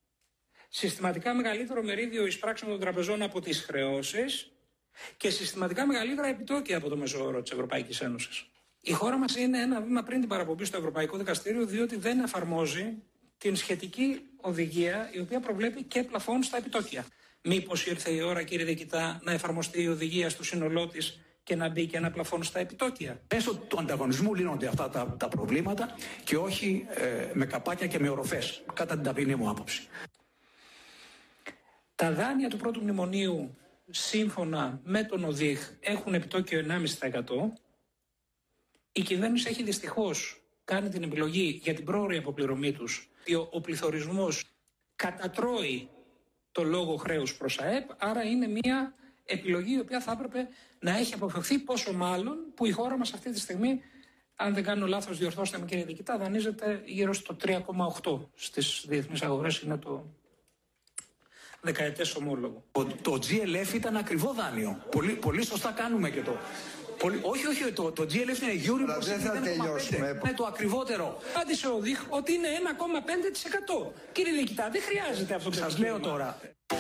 συστηματικά μεγαλύτερο μερίδιο εισπράξεων των τραπεζών από τις χρεώσεις και συστηματικά μεγαλύτερα επιτόκια από το μέσο όρο της Ευρωπαϊκής Ένωσης. Η χώρα μας είναι ένα βήμα πριν την παραπομπή στο Ευρωπαϊκό Δικαστήριο, διότι δεν εφαρμόζει την σχετική οδηγία, η οποία προβλέπει και πλαφόν στα επιτόκια. Μήπως ήρθε η ώρα, κύριε Διοικητά, να εφαρμοστεί η οδηγία στο σύνολό της και να μπει και ένα πλαφόν στα επιτόκια? Μέσω του ανταγωνισμού λύνονται αυτά τα, τα προβλήματα και όχι ε, με καπάκια και με οροφές, κατά την ταπεινή μου άποψη. Τα δάνεια του πρώτου μνημονίου, σύμφωνα με τον ΟΔΙΧ, έχουν επιτόκιο ενάμιση τοις εκατό. Η κυβέρνηση έχει δυστυχώς κάνει την επιλογή για την πρόωρη αποπληρωμή τους. Ο πληθωρισμός κατατρώει το λόγο χρέους προς ΑΕΠ, άρα είναι μια επιλογή η οποία θα έπρεπε να έχει αποφευθεί, πόσο μάλλον που η χώρα μας αυτή τη στιγμή, αν δεν κάνω λάθος, διορθώστε με κύριε Διοικητά, δανείζεται γύρω στο τρία κόμμα οκτώ στις διεθνείς αγορές, είναι το δεκαετές ομόλογο. Το, το τζι ελ εφ ήταν ακριβό δάνειο. Πολύ, πολύ σωστά κάνουμε και το. Πολύ, όχι, όχι, το, το τζι ελ εφ είναι Euribor. Δεν θα τελειώσουμε. Είναι το ακριβότερο. Άντισε ο ΔΙΧ ότι είναι ένα κόμμα πέντε τοις εκατό. Κύριε Διοικητά, δεν χρειάζεται αυτό το Σας λέω τώρα.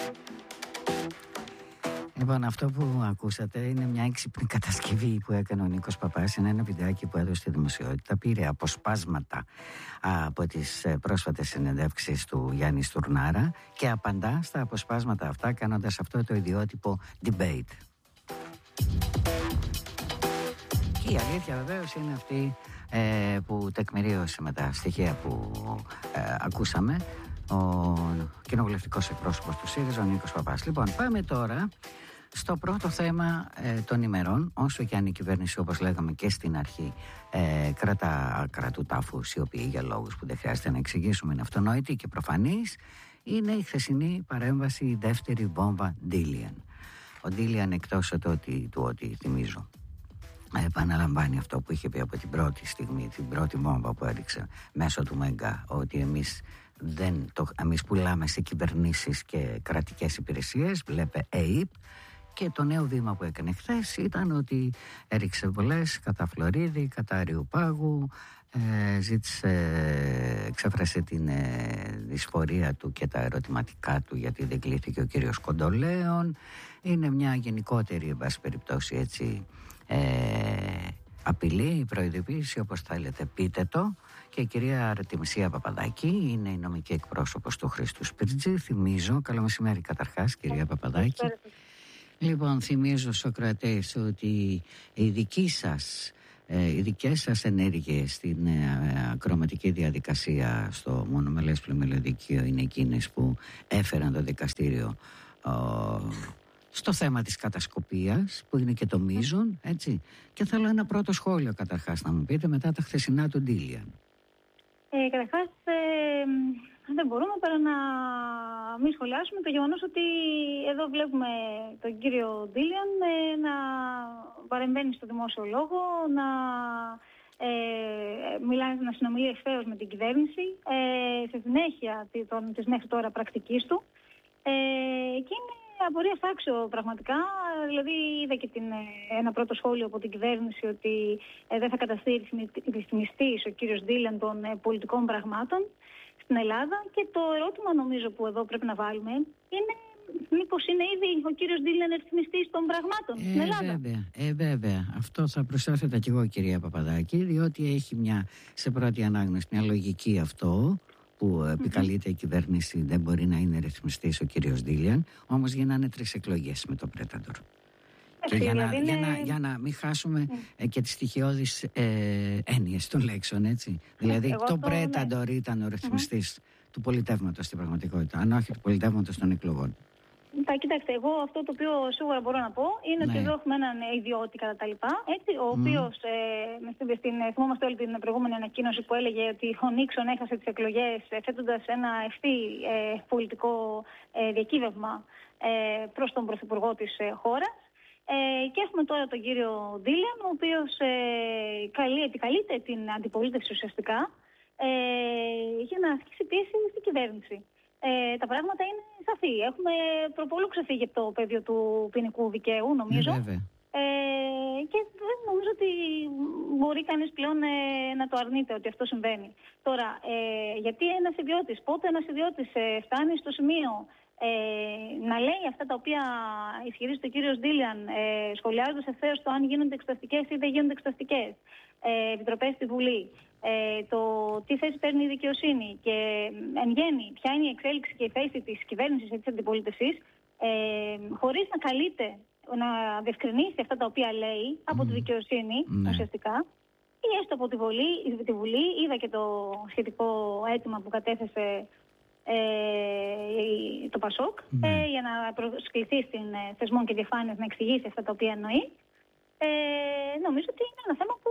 Λοιπόν, αυτό που ακούσατε είναι μια έξυπνη κατασκευή που έκανε ο Νίκος Παπάς. Είναι ένα βιντεάκι που έδωσε στη δημοσιότητα. Πήρε αποσπάσματα από τις πρόσφατες συνεντεύξεις του Γιάννη Στουρνάρα και απαντά στα αποσπάσματα αυτά κάνοντας αυτό το ιδιότυπο debate. Και η αλήθεια βεβαίως είναι αυτή ε, που τεκμηρίωσε με τα στοιχεία που ε, ακούσαμε ο κοινοβουλευτικός εκπρόσωπος του ΣΥΡΙΖΑ, ο Νίκος Παπάς. Λοιπόν, πάμε τώρα στο πρώτο θέμα ε, των ημερών, όσο και αν η κυβέρνηση, όπως λέγαμε και στην αρχή, ε, κρατά άκρα του τάφου, σιωπή για λόγους που δεν χρειάζεται να εξηγήσουμε, είναι αυτονόητη και προφανής, είναι η χθεσινή παρέμβαση, η δεύτερη βόμβα Ντίλιαν. Ο Ντίλιαν, εκτός του ότι, του ότι θυμίζω, επαναλαμβάνει αυτό που είχε πει από την πρώτη στιγμή, την πρώτη βόμβα που έριξε μέσω του Μέγκα, ότι εμείς δεν το, εμείς πουλάμε σε κυβερνήσεις και κρατικές υπηρεσίες, βλέπε ΕΙΠ. Και το νέο βήμα που έκανε χθες ήταν ότι έριξε βολές κατά Φλωρίδη, κατά Αριουπάγου, ε, ζήτησε, εξέφρασε την ε, δυσφορία του και τα ερωτηματικά του γιατί δεν κλήθηκε ο κύριος Κοντολέων. Είναι μια γενικότερη, εν πάση περιπτώσει, έτσι, ε, απειλή, προειδοποίηση, όπως θέλετε πείτε το. Και η κυρία Αρτιμισία Παπαδάκη είναι η νομική εκπρόσωπος του Χρήστου Σπίρτζη. Θυμίζω, καλό μεσημέρι καταρχάς κυρία Παπαδάκη. Λοιπόν, θυμίζω στους ακροατές ότι η δική σας, οι δικές σας ενέργειες στην ακροματική διαδικασία στο μονομελές πλημμυλοδικείο είναι εκείνες που έφεραν το δικαστήριο στο θέμα της κατασκοπίας, που είναι και το μείζον, έτσι. Και θέλω ένα πρώτο σχόλιο καταρχάς να μου πείτε μετά τα χθεσινά του Ντίλιαν. Ε, καταρχάς, ε, δεν μπορούμε παρά να μην σχολιάσουμε το γεγονός ότι εδώ βλέπουμε τον κύριο Ντίλιαν ε, να παρεμβαίνει στο δημόσιο λόγο, να ε, μιλάει, να συνομιλεί ευθέως με την κυβέρνηση ε, σε συνέχεια της μέχρι τώρα πρακτικής του ε, και είναι απορία φάξιο πραγματικά. Δηλαδή είδα και την, ένα πρώτο σχόλιο από την κυβέρνηση ότι ε, δεν θα καταστεί ρυθμιστής ο κύριος Ντίλιαν των ε, πολιτικών πραγμάτων στην Ελλάδα, και το ερώτημα νομίζω που εδώ πρέπει να βάλουμε είναι μήπως είναι ήδη ο κύριος Ντίλιαν ρυθμιστής των πραγμάτων ε, στην Ελλάδα. Βέβαια, ε, βέβαια. Αυτό θα προσέθετα κι εγώ κυρία Παπαδάκη, διότι έχει μια, σε πρώτη ανάγνωση μια λογική αυτό που επικαλείται η κυβέρνηση, δεν μπορεί να είναι ρυθμιστής ο κύριος Ντίλιαν, όμως γίνανε τρεις εκλογές με το Πρέταντορ. Και για να, είναι... για, να, για να μην χάσουμε mm. ε, και τις στοιχειώδεις ε, έννοιες των λέξεων, έτσι. Δηλαδή Εγώ το Πρέταντορ ναι. ήταν ο ρυθμιστής mm-hmm. του πολιτεύματος στην πραγματικότητα, αν όχι του πολιτεύματος των εκλογών. Τα, κοιτάξτε, εγώ αυτό το οποίο σίγουρα μπορώ να πω είναι ναι. ότι εδώ έχουμε έναν ιδιώτη κατά τα λοιπά, έτσι, ο mm. οποίος, ε, στην, θυμόμαστε όλη την προηγούμενη ανακοίνωση που έλεγε ότι ο Νίξον έχασε τις εκλογές θέτοντας ένα ευθύ ε, πολιτικό ε, διακύβευμα ε, προς τον Πρωθυπουργό της ε, χώρας. Ε, και έχουμε τώρα τον κύριο Ντίλιαν, ο οποίος ε, καλεί, επικαλείται την αντιπολίτευση ουσιαστικά ε, για να ασκήσει πίεση στην κυβέρνηση. Ε, τα πράγματα είναι σαφή. Έχουμε προπόλου ξεφύγει από το πεδίο του ποινικού δικαίου, νομίζω. Ναι, ε, και δεν νομίζω ότι μπορεί κανείς πλέον ε, να το αρνείται ότι αυτό συμβαίνει. Τώρα, ε, γιατί ένας ιδιώτης, πότε ένας ιδιώτης ε, φτάνει στο σημείο ε, να λέει αυτά τα οποία ισχυρίζεται ο κύριος Ντίλιαν, ε, σχολιάζοντας ευθέως το αν γίνονται εξεταστικές ή δεν γίνονται εξεταστικές, ε, επιτροπές στη Βουλή, Ε, το τι θέση παίρνει η δικαιοσύνη και εν γέννη ποια είναι η εξέλιξη και η θέση της κυβέρνησης και της αντιπολίτευσης, ε, χωρίς να καλείται να διευκρινίσει αυτά τα οποία λέει από mm. τη δικαιοσύνη mm. ουσιαστικά ή έστω από τη Βουλή, τη Βουλή. Είδα και το σχετικό αίτημα που κατέθεσε ε, το ΠΑΣΟΚ mm. ε, για να προσκληθεί στην ε, θεσμών και διαφάνειας να εξηγήσει αυτά τα οποία εννοεί. Ε, νομίζω ότι είναι ένα θέμα που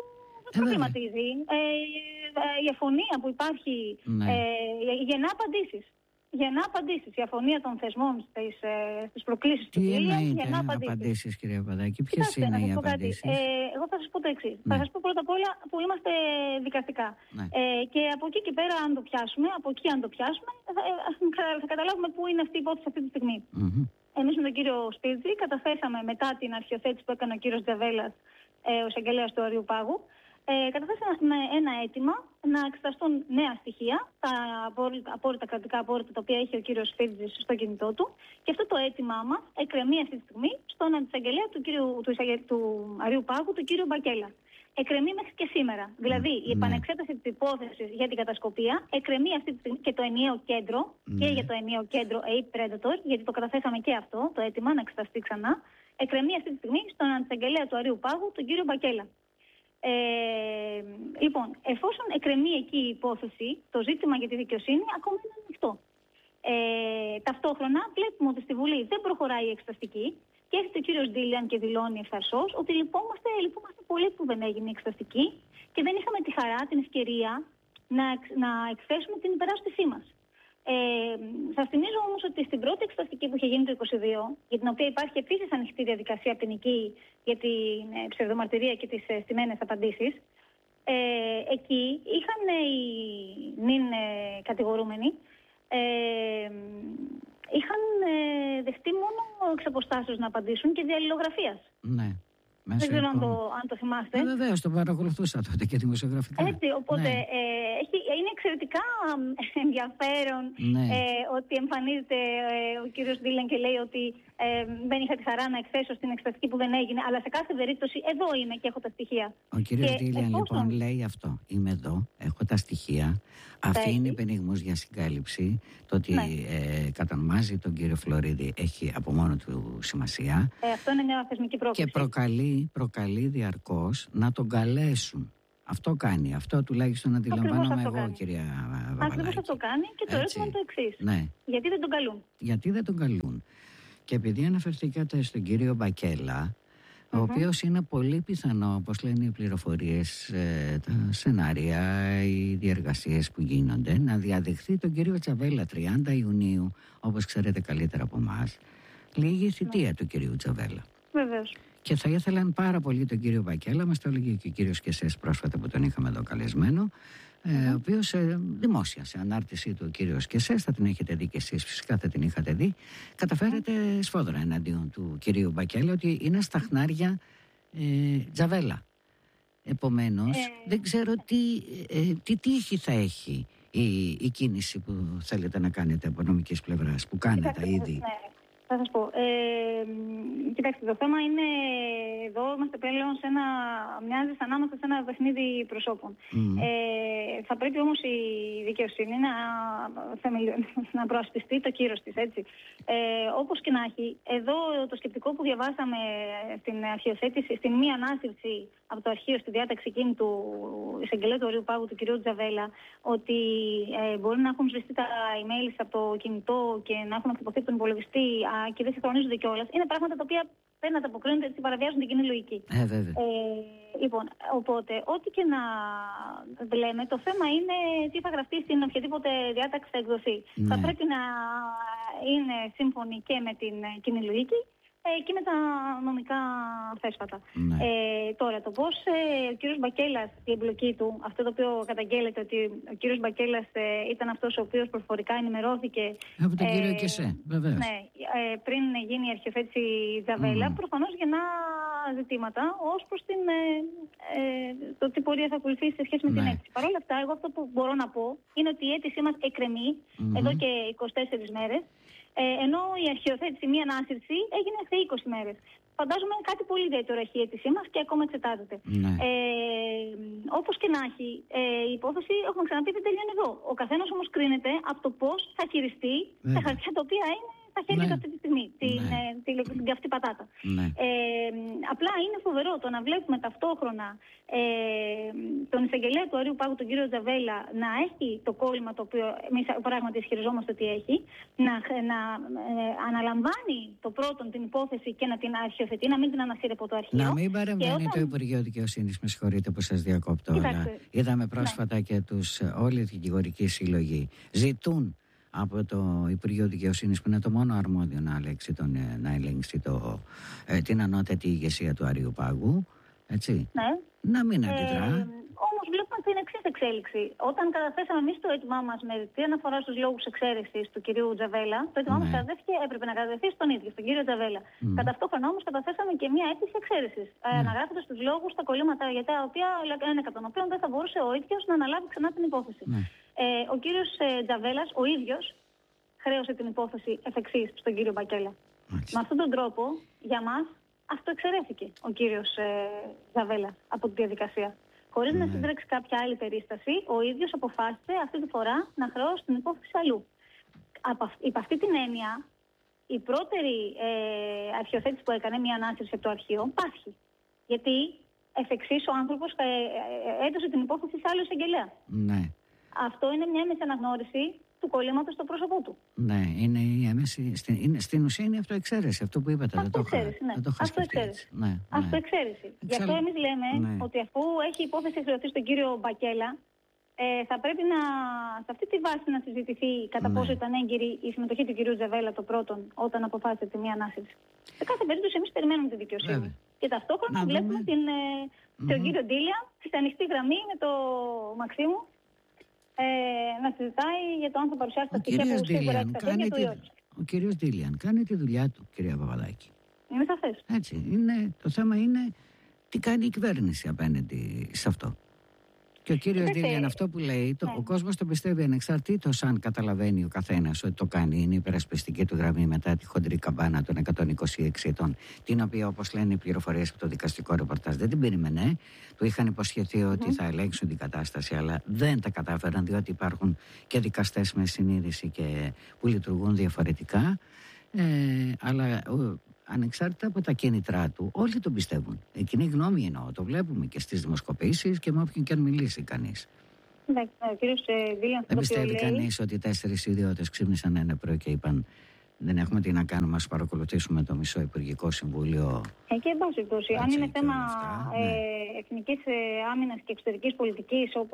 προβληματίζει. Ε, η αφωνία που υπάρχει ναι. ε, γεννά απαντήσεις. γεννά απαντήσεις. Η αφωνία των θεσμών στις, ε, στις προκλήσεις του Βίλιαμ γεννά απαντήσεις. απαντήσεις, κυρία Παπαδάκη, ποιες είναι οι απαντήσεις? Ε, εγώ θα σας πω το εξής. Ναι. Θα σας πω πρώτα απ' όλα που είμαστε δικαστικά. Ναι. Ε, και από εκεί και πέρα, αν το πιάσουμε, από εκεί αν το πιάσουμε, θα, θα, θα καταλάβουμε πού είναι αυτή η υπόθεση αυτή τη στιγμή. Mm-hmm. Εμείς με τον κύριο Σπίτζη καταθέσαμε μετά την αρχιοθέτηση που έκανε ο κύριος Τζαβέλας, ε, ο εισαγγελέας του Αριού-Πάγου, Ε, καταθέσαμε ένα αίτημα να εξεταστούν νέα στοιχεία, τα απόρριτα κρατικά απόρριτα τα οποία έχει ο κύριος Φίτζης στο κινητό του, και αυτό το αίτημά μας εκκρεμεί αυτή τη στιγμή στον αντισαγγελέα του, κύριου, του, του Αριού Πάγου, του κύριου Μπακέλα. Εκκρεμεί μέχρι και σήμερα. Δηλαδή η επανεξέταση της υπόθεσης για την κατασκοπία εκκρεμεί αυτή τη στιγμή και το ενιαίο κέντρο, mm. και για το ενιαίο κέντρο Ape Predator, γιατί το καταθέσαμε και αυτό το αίτημα να εξεταστεί ξανά, εκκρεμεί αυτή τη στιγμή στον αντισαγγελέα του Αριού Πάγου, τον κύριο Μπακέλα. Ε, λοιπόν, εφόσον εκκρεμεί εκεί η υπόθεση, το ζήτημα για τη δικαιοσύνη ακόμα είναι ανοιχτό. Ε, ταυτόχρονα βλέπουμε ότι στη Βουλή δεν προχωράει η εξεταστική και έρχεται ο κύριος Ντίλιαν και δηλώνει ευθαρσώς ότι λυπόμαστε, λυπόμαστε πολύ που δεν έγινε η εξεταστική και δεν είχαμε τη χαρά, την ευκαιρία να, να εκθέσουμε την υπεράσπισή μας. Ε, σας θυμίζω όμως ότι στην πρώτη εξεταστική που είχε γίνει το είκοσι δύο, για την οποία υπάρχει επίσης ανοιχτή διαδικασία ποινική για την ε, ψευδομαρτυρία και τις ε, στημένες απαντήσεις, ε, εκεί είχαν ε, οι νυν ε, κατηγορούμενοι ε, είχαν ε, δεχτεί μόνο εξ αποστάσεως να απαντήσουν και δια αλληλογραφίας. Ναι. Δεν ξέρω αν το, αν το θυμάστε. Ε, βεβαίως, το παρακολουθούσα τότε και δημοσιογραφικά. Έτσι, οπότε ναι. ε, έχει, είναι εξαιρετικά ενδιαφέρον ναι. ε, ότι εμφανίζεται ε, ο κύριος Ντίλαν και λέει ότι ε, δεν είχα τη χαρά να εκθέσω στην εξεταστική που δεν έγινε, αλλά σε κάθε περίπτωση εδώ είμαι και έχω τα στοιχεία. Ο κύριος Ντίλαν εφόσον... λοιπόν λέει αυτό. Είμαι εδώ, έχω τα στοιχεία. Αφήνει πενιγμούς για συγκάλυψη. Το ότι ναι. ε, κατονομάζει τον κύριο Φλωρίδη έχει από μόνο του σημασία. Ε, αυτό είναι μια θεσμική πρόκληση. Και προκαλεί, προκαλεί διαρκώς να τον καλέσουν. Αυτό κάνει. Αυτό τουλάχιστον αντιλαμβάνομαι εγώ, κάνει. Κυρία Βαβαλάκη. Ακριβώς αυτό κάνει και το ερώτημα είναι το εξής. Ναι. Γιατί δεν τον καλούν. Γιατί δεν τον καλούν. Και επειδή αναφερθήκατε στον κύριο Μπακέλα, ο mm-hmm. οποίος είναι πολύ πιθανό, όπως λένε οι πληροφορίες, ε, τα σενάρια, οι διεργασίες που γίνονται, να διαδεχθεί τον κύριο Τζαβέλα τριάντα Ιουνίου, όπως ξέρετε καλύτερα από εμάς, λίγη θητεία mm. του κυρίου Τζαβέλα. Βεβαίως. Και θα ήθελαν πάρα πολύ τον κύριο Μπακέλα, μας το έλεγε και ο κύριος Κεσές πρόσφατα που τον είχαμε εδώ καλεσμένο, mm-hmm. ε, ο οποίος ε, δημόσια σε ανάρτησή του ο κύριος Κεσές, θα την έχετε δει και εσείς φυσικά, θα την είχατε δει, καταφέρεται mm-hmm. σφόδρα εναντίον του κυρίου Μπακέλα ότι είναι στα χνάρια ε, Τζαβέλα. Επομένως, ε... δεν ξέρω τι, ε, τι τύχη θα έχει η, η κίνηση που θέλετε να κάνετε από νομικής πλευράς, που κάνετε ήδη. Ναι. Θα σας πω. Ε, κοιτάξτε, το θέμα είναι εδώ, είμαστε πλέον σε ένα, μοιάζει σαν να είμαστε σε ένα παιχνίδι προσώπων. Mm. Ε, θα πρέπει όμως η δικαιοσύνη να, να προασπιστεί το κύρος της, έτσι. Ε, όπως και να έχει, εδώ το σκεπτικό που διαβάσαμε στην αρχιοθέτηση, στην μία ανάσυρση από το αρχείο στη διάταξη εκείνη του εισαγγελέα του Αριού Πάγου, του κ. Τζαβέλα, ότι ε, μπορεί να έχουν σβηστεί τα emails από το κινητό και να έχουν εκτυπωθεί από τον υπολογιστή α, και δεν συγχρονίζονται κιόλας. Είναι πράγματα τα οποία δεν ανταποκρίνονται, έτσι παραβιάζουν την κοινή λογική. Ε, βέβαια. Ε, λοιπόν, οπότε, ό,τι και να λέμε, το θέμα είναι τι θα γραφτεί στην οποιαδήποτε διάταξη θα εκδοθεί. Ναι. Θα πρέπει να είναι σύμφωνη και με την κοινή λογική και με τα νομικά θέσφατα. Ναι. Ε, τώρα, το πώς ε, ο κύριος Μπακέλας, η εμπλοκή του, αυτό το οποίο καταγγέλλεται ότι ο κύριος Μπακέλας ε, ήταν αυτός ο οποίος προφορικά ενημερώθηκε από τον ε, κύριο Κεσέ, βεβαίως. Ναι, ε, πριν γίνει η αρχιοθέτηση Τζαβέλα, mm. προφανώς γεννά ζητήματα ως προς την, ε, ε, το τι πορεία θα ακολουθήσει σε σχέση με ναι. την αίτηση. Παρ' όλα αυτά, εγώ αυτό που μπορώ να πω είναι ότι η αίτησή μας εκκρεμεί mm-hmm. εδώ και είκοσι τέσσερις μέρες. Ε, ενώ η αρχιοθέτηση, μία ανάσυρση, έγινε σε είκοσι μέρες. Φαντάζομαι κάτι πολύ ιδιαίτερο έχει η αίτησή μας και ακόμα εξετάζεται. Ναι. Ε, όπως και να έχει, ε, η υπόθεση, έχουμε ξαναπεί, δεν τελειώνει εδώ. Ο καθένας όμως κρίνεται από το πώς θα χειριστεί ναι. τα χαρτιά τα οποία είναι στα χέρια ναι. αυτή τη στιγμή, την, ναι. ε, την, την, την καυτή πατάτα. Ναι. Ε, απλά είναι φοβερό το να βλέπουμε ταυτόχρονα ε, τον εισαγγελέα του Αριού Πάγου, τον κύριο Τζαβέλα, να έχει το κόλλημα το οποίο εμείς πράγματι ισχυριζόμαστε ότι έχει, να, να ε, αναλαμβάνει το πρώτον την υπόθεση και να την αρχιοθετεί, να μην την ανασύρει από το αρχείο. Να μην παρεμβαίνει όταν... το Υπουργείο Δικαιοσύνης, με συγχωρείτε που σας διακόπτω, αλλά είδαμε πρόσφατα ναι. και τους, όλη την δικηγορική συλλογή ζητούν από το Υπουργείο Δικαιοσύνης, που είναι το μόνο αρμόδιο να ελέγξει, τον, να ελέγξει το, ε, την ανώτατη ηγεσία του Αριοπάγου, έτσι, ναι. να μην αντιδρά. Ε, Όμως βλέπουμε την εξής εξέλιξη. Όταν καταθέσαμε εμείς το αίτημά μας με τι αναφορά στους λόγους εξαίρεσης του κυρίου Τζαβέλα, το αίτημά μας κατατέθηκε, έπρεπε να κατατεθεί στον ίδιο, στον κύριο Τζαβέλα. Mm. Κατά ταυτόχρονα όμως καταθέσαμε και μια αίτηση εξαίρεσης, mm. αναγράφοντας τους λόγους, τα κολλήματα για τα οποία είναι κατά των οποίων δεν θα μπορούσε ο ίδιος να αναλάβει ξανά την υπόθεση. Mm. Ε, ο κύριος ε, Τζαβέλας ο ίδιος χρέωσε την υπόθεση εφ' εξής στον κύριο Μπακέλα. Mm. Με αυτόν τον τρόπο, για μας, αυτό εξαιρέθηκε ο κύριος ε, Τζαβέλα από τη διαδικασία. Χωρίς mm. να συντρέξει κάποια άλλη περίσταση, ο ίδιος αποφάσισε αυτή τη φορά να χρεώσει την υπόθεση αλλού. Από υπ' αυτή την έννοια, η πρώτερη ε, αρχιοθέτηση που έκανε, μια ανάσυρση από το αρχείο, πάσχει. Γιατί εφ' εξής ο άνθρωπος ε, ε, έδωσε την υπόθεση σε άλλο εισαγγελέα. Ναι. Αυτό είναι μια έμεση αναγνώριση του κολλήματος στο πρόσωπό του. Ναι, είναι η έμεση. Στην, είναι, στην ουσία είναι αυτοεξαίρεση, αυτό που είπατε. Αυτοεξαίρεση, ναι. Αυτοεξαίρεση. Ναι, ναι. Αυτοεξαίρεση. Εξάλλου... Γι' αυτό εμείς λέμε ναι. ότι αφού έχει υπόθεση χρεωθεί στον κύριο Μπακέλα, ε, θα πρέπει να, σε αυτή τη βάση να συζητηθεί κατά ναι. πόσο ήταν έγκυρη η συμμετοχή του κυρίου Τζαβέλα το πρώτον όταν αποφάσισε τη μία ανάσυρση. Σε κάθε περίπτωση εμείς περιμένουμε τη δικαιοσύνη. Βέβαια. Και ταυτόχρονα να βλέπουμε δούμε. την, ε, mm-hmm. τον κύριο Ντίλια στη ανοιχτή γραμμή με το Μαξίμου. Ε, να συζητάει για το αν θα παρουσιάσει τα στοιχεία που σίγουρα έχει τα χέρια του ή όχι. Ο κύριος Ντίλιαν κάνει τη δουλειά του, κυρία Παπαδάκη. Είναι σαφές. Έτσι. Είναι, το θέμα είναι τι κάνει η κυβέρνηση απέναντι σε αυτό. Και ο κύριος Ντίλιαν αυτό που λέει, το, ναι. ο κόσμος το πιστεύει ανεξαρτήτως αν καταλαβαίνει ο καθένας ότι το κάνει. Είναι η υπερασπιστική του γραμμή μετά τη χοντρή καμπάνα των εκατόν είκοσι έξι ετών, την οποία, όπως λένε οι πληροφορίες από το δικαστικό ρεπορτάζ, δεν την περίμενε. Του είχαν υποσχεθεί ότι mm. θα ελέγξουν την κατάσταση, αλλά δεν τα κατάφεραν, διότι υπάρχουν και δικαστές με συνείδηση και που λειτουργούν διαφορετικά. Ε, αλλά ανεξάρτητα από τα κίνητρά του, όλοι τον πιστεύουν. Η κοινή γνώμη εννοώ, το βλέπουμε και στις δημοσκοπήσεις και με όποιον και αν μιλήσει κανείς. Ναι, ο κύριος Ντίλιαν. Δεν πιστεύει κανείς ότι τέσσερις ιδιώτες ξύπνησαν ένα πρωί και είπαν δεν έχουμε τι να κάνουμε, ας παρακολουθήσουμε το μισό Υπουργικό Συμβούλιο. Ε, και εν πάση περιπτώσει, αν είναι θέμα ε, ναι. εθνικής ε, άμυνας και εξωτερικής πολιτικής,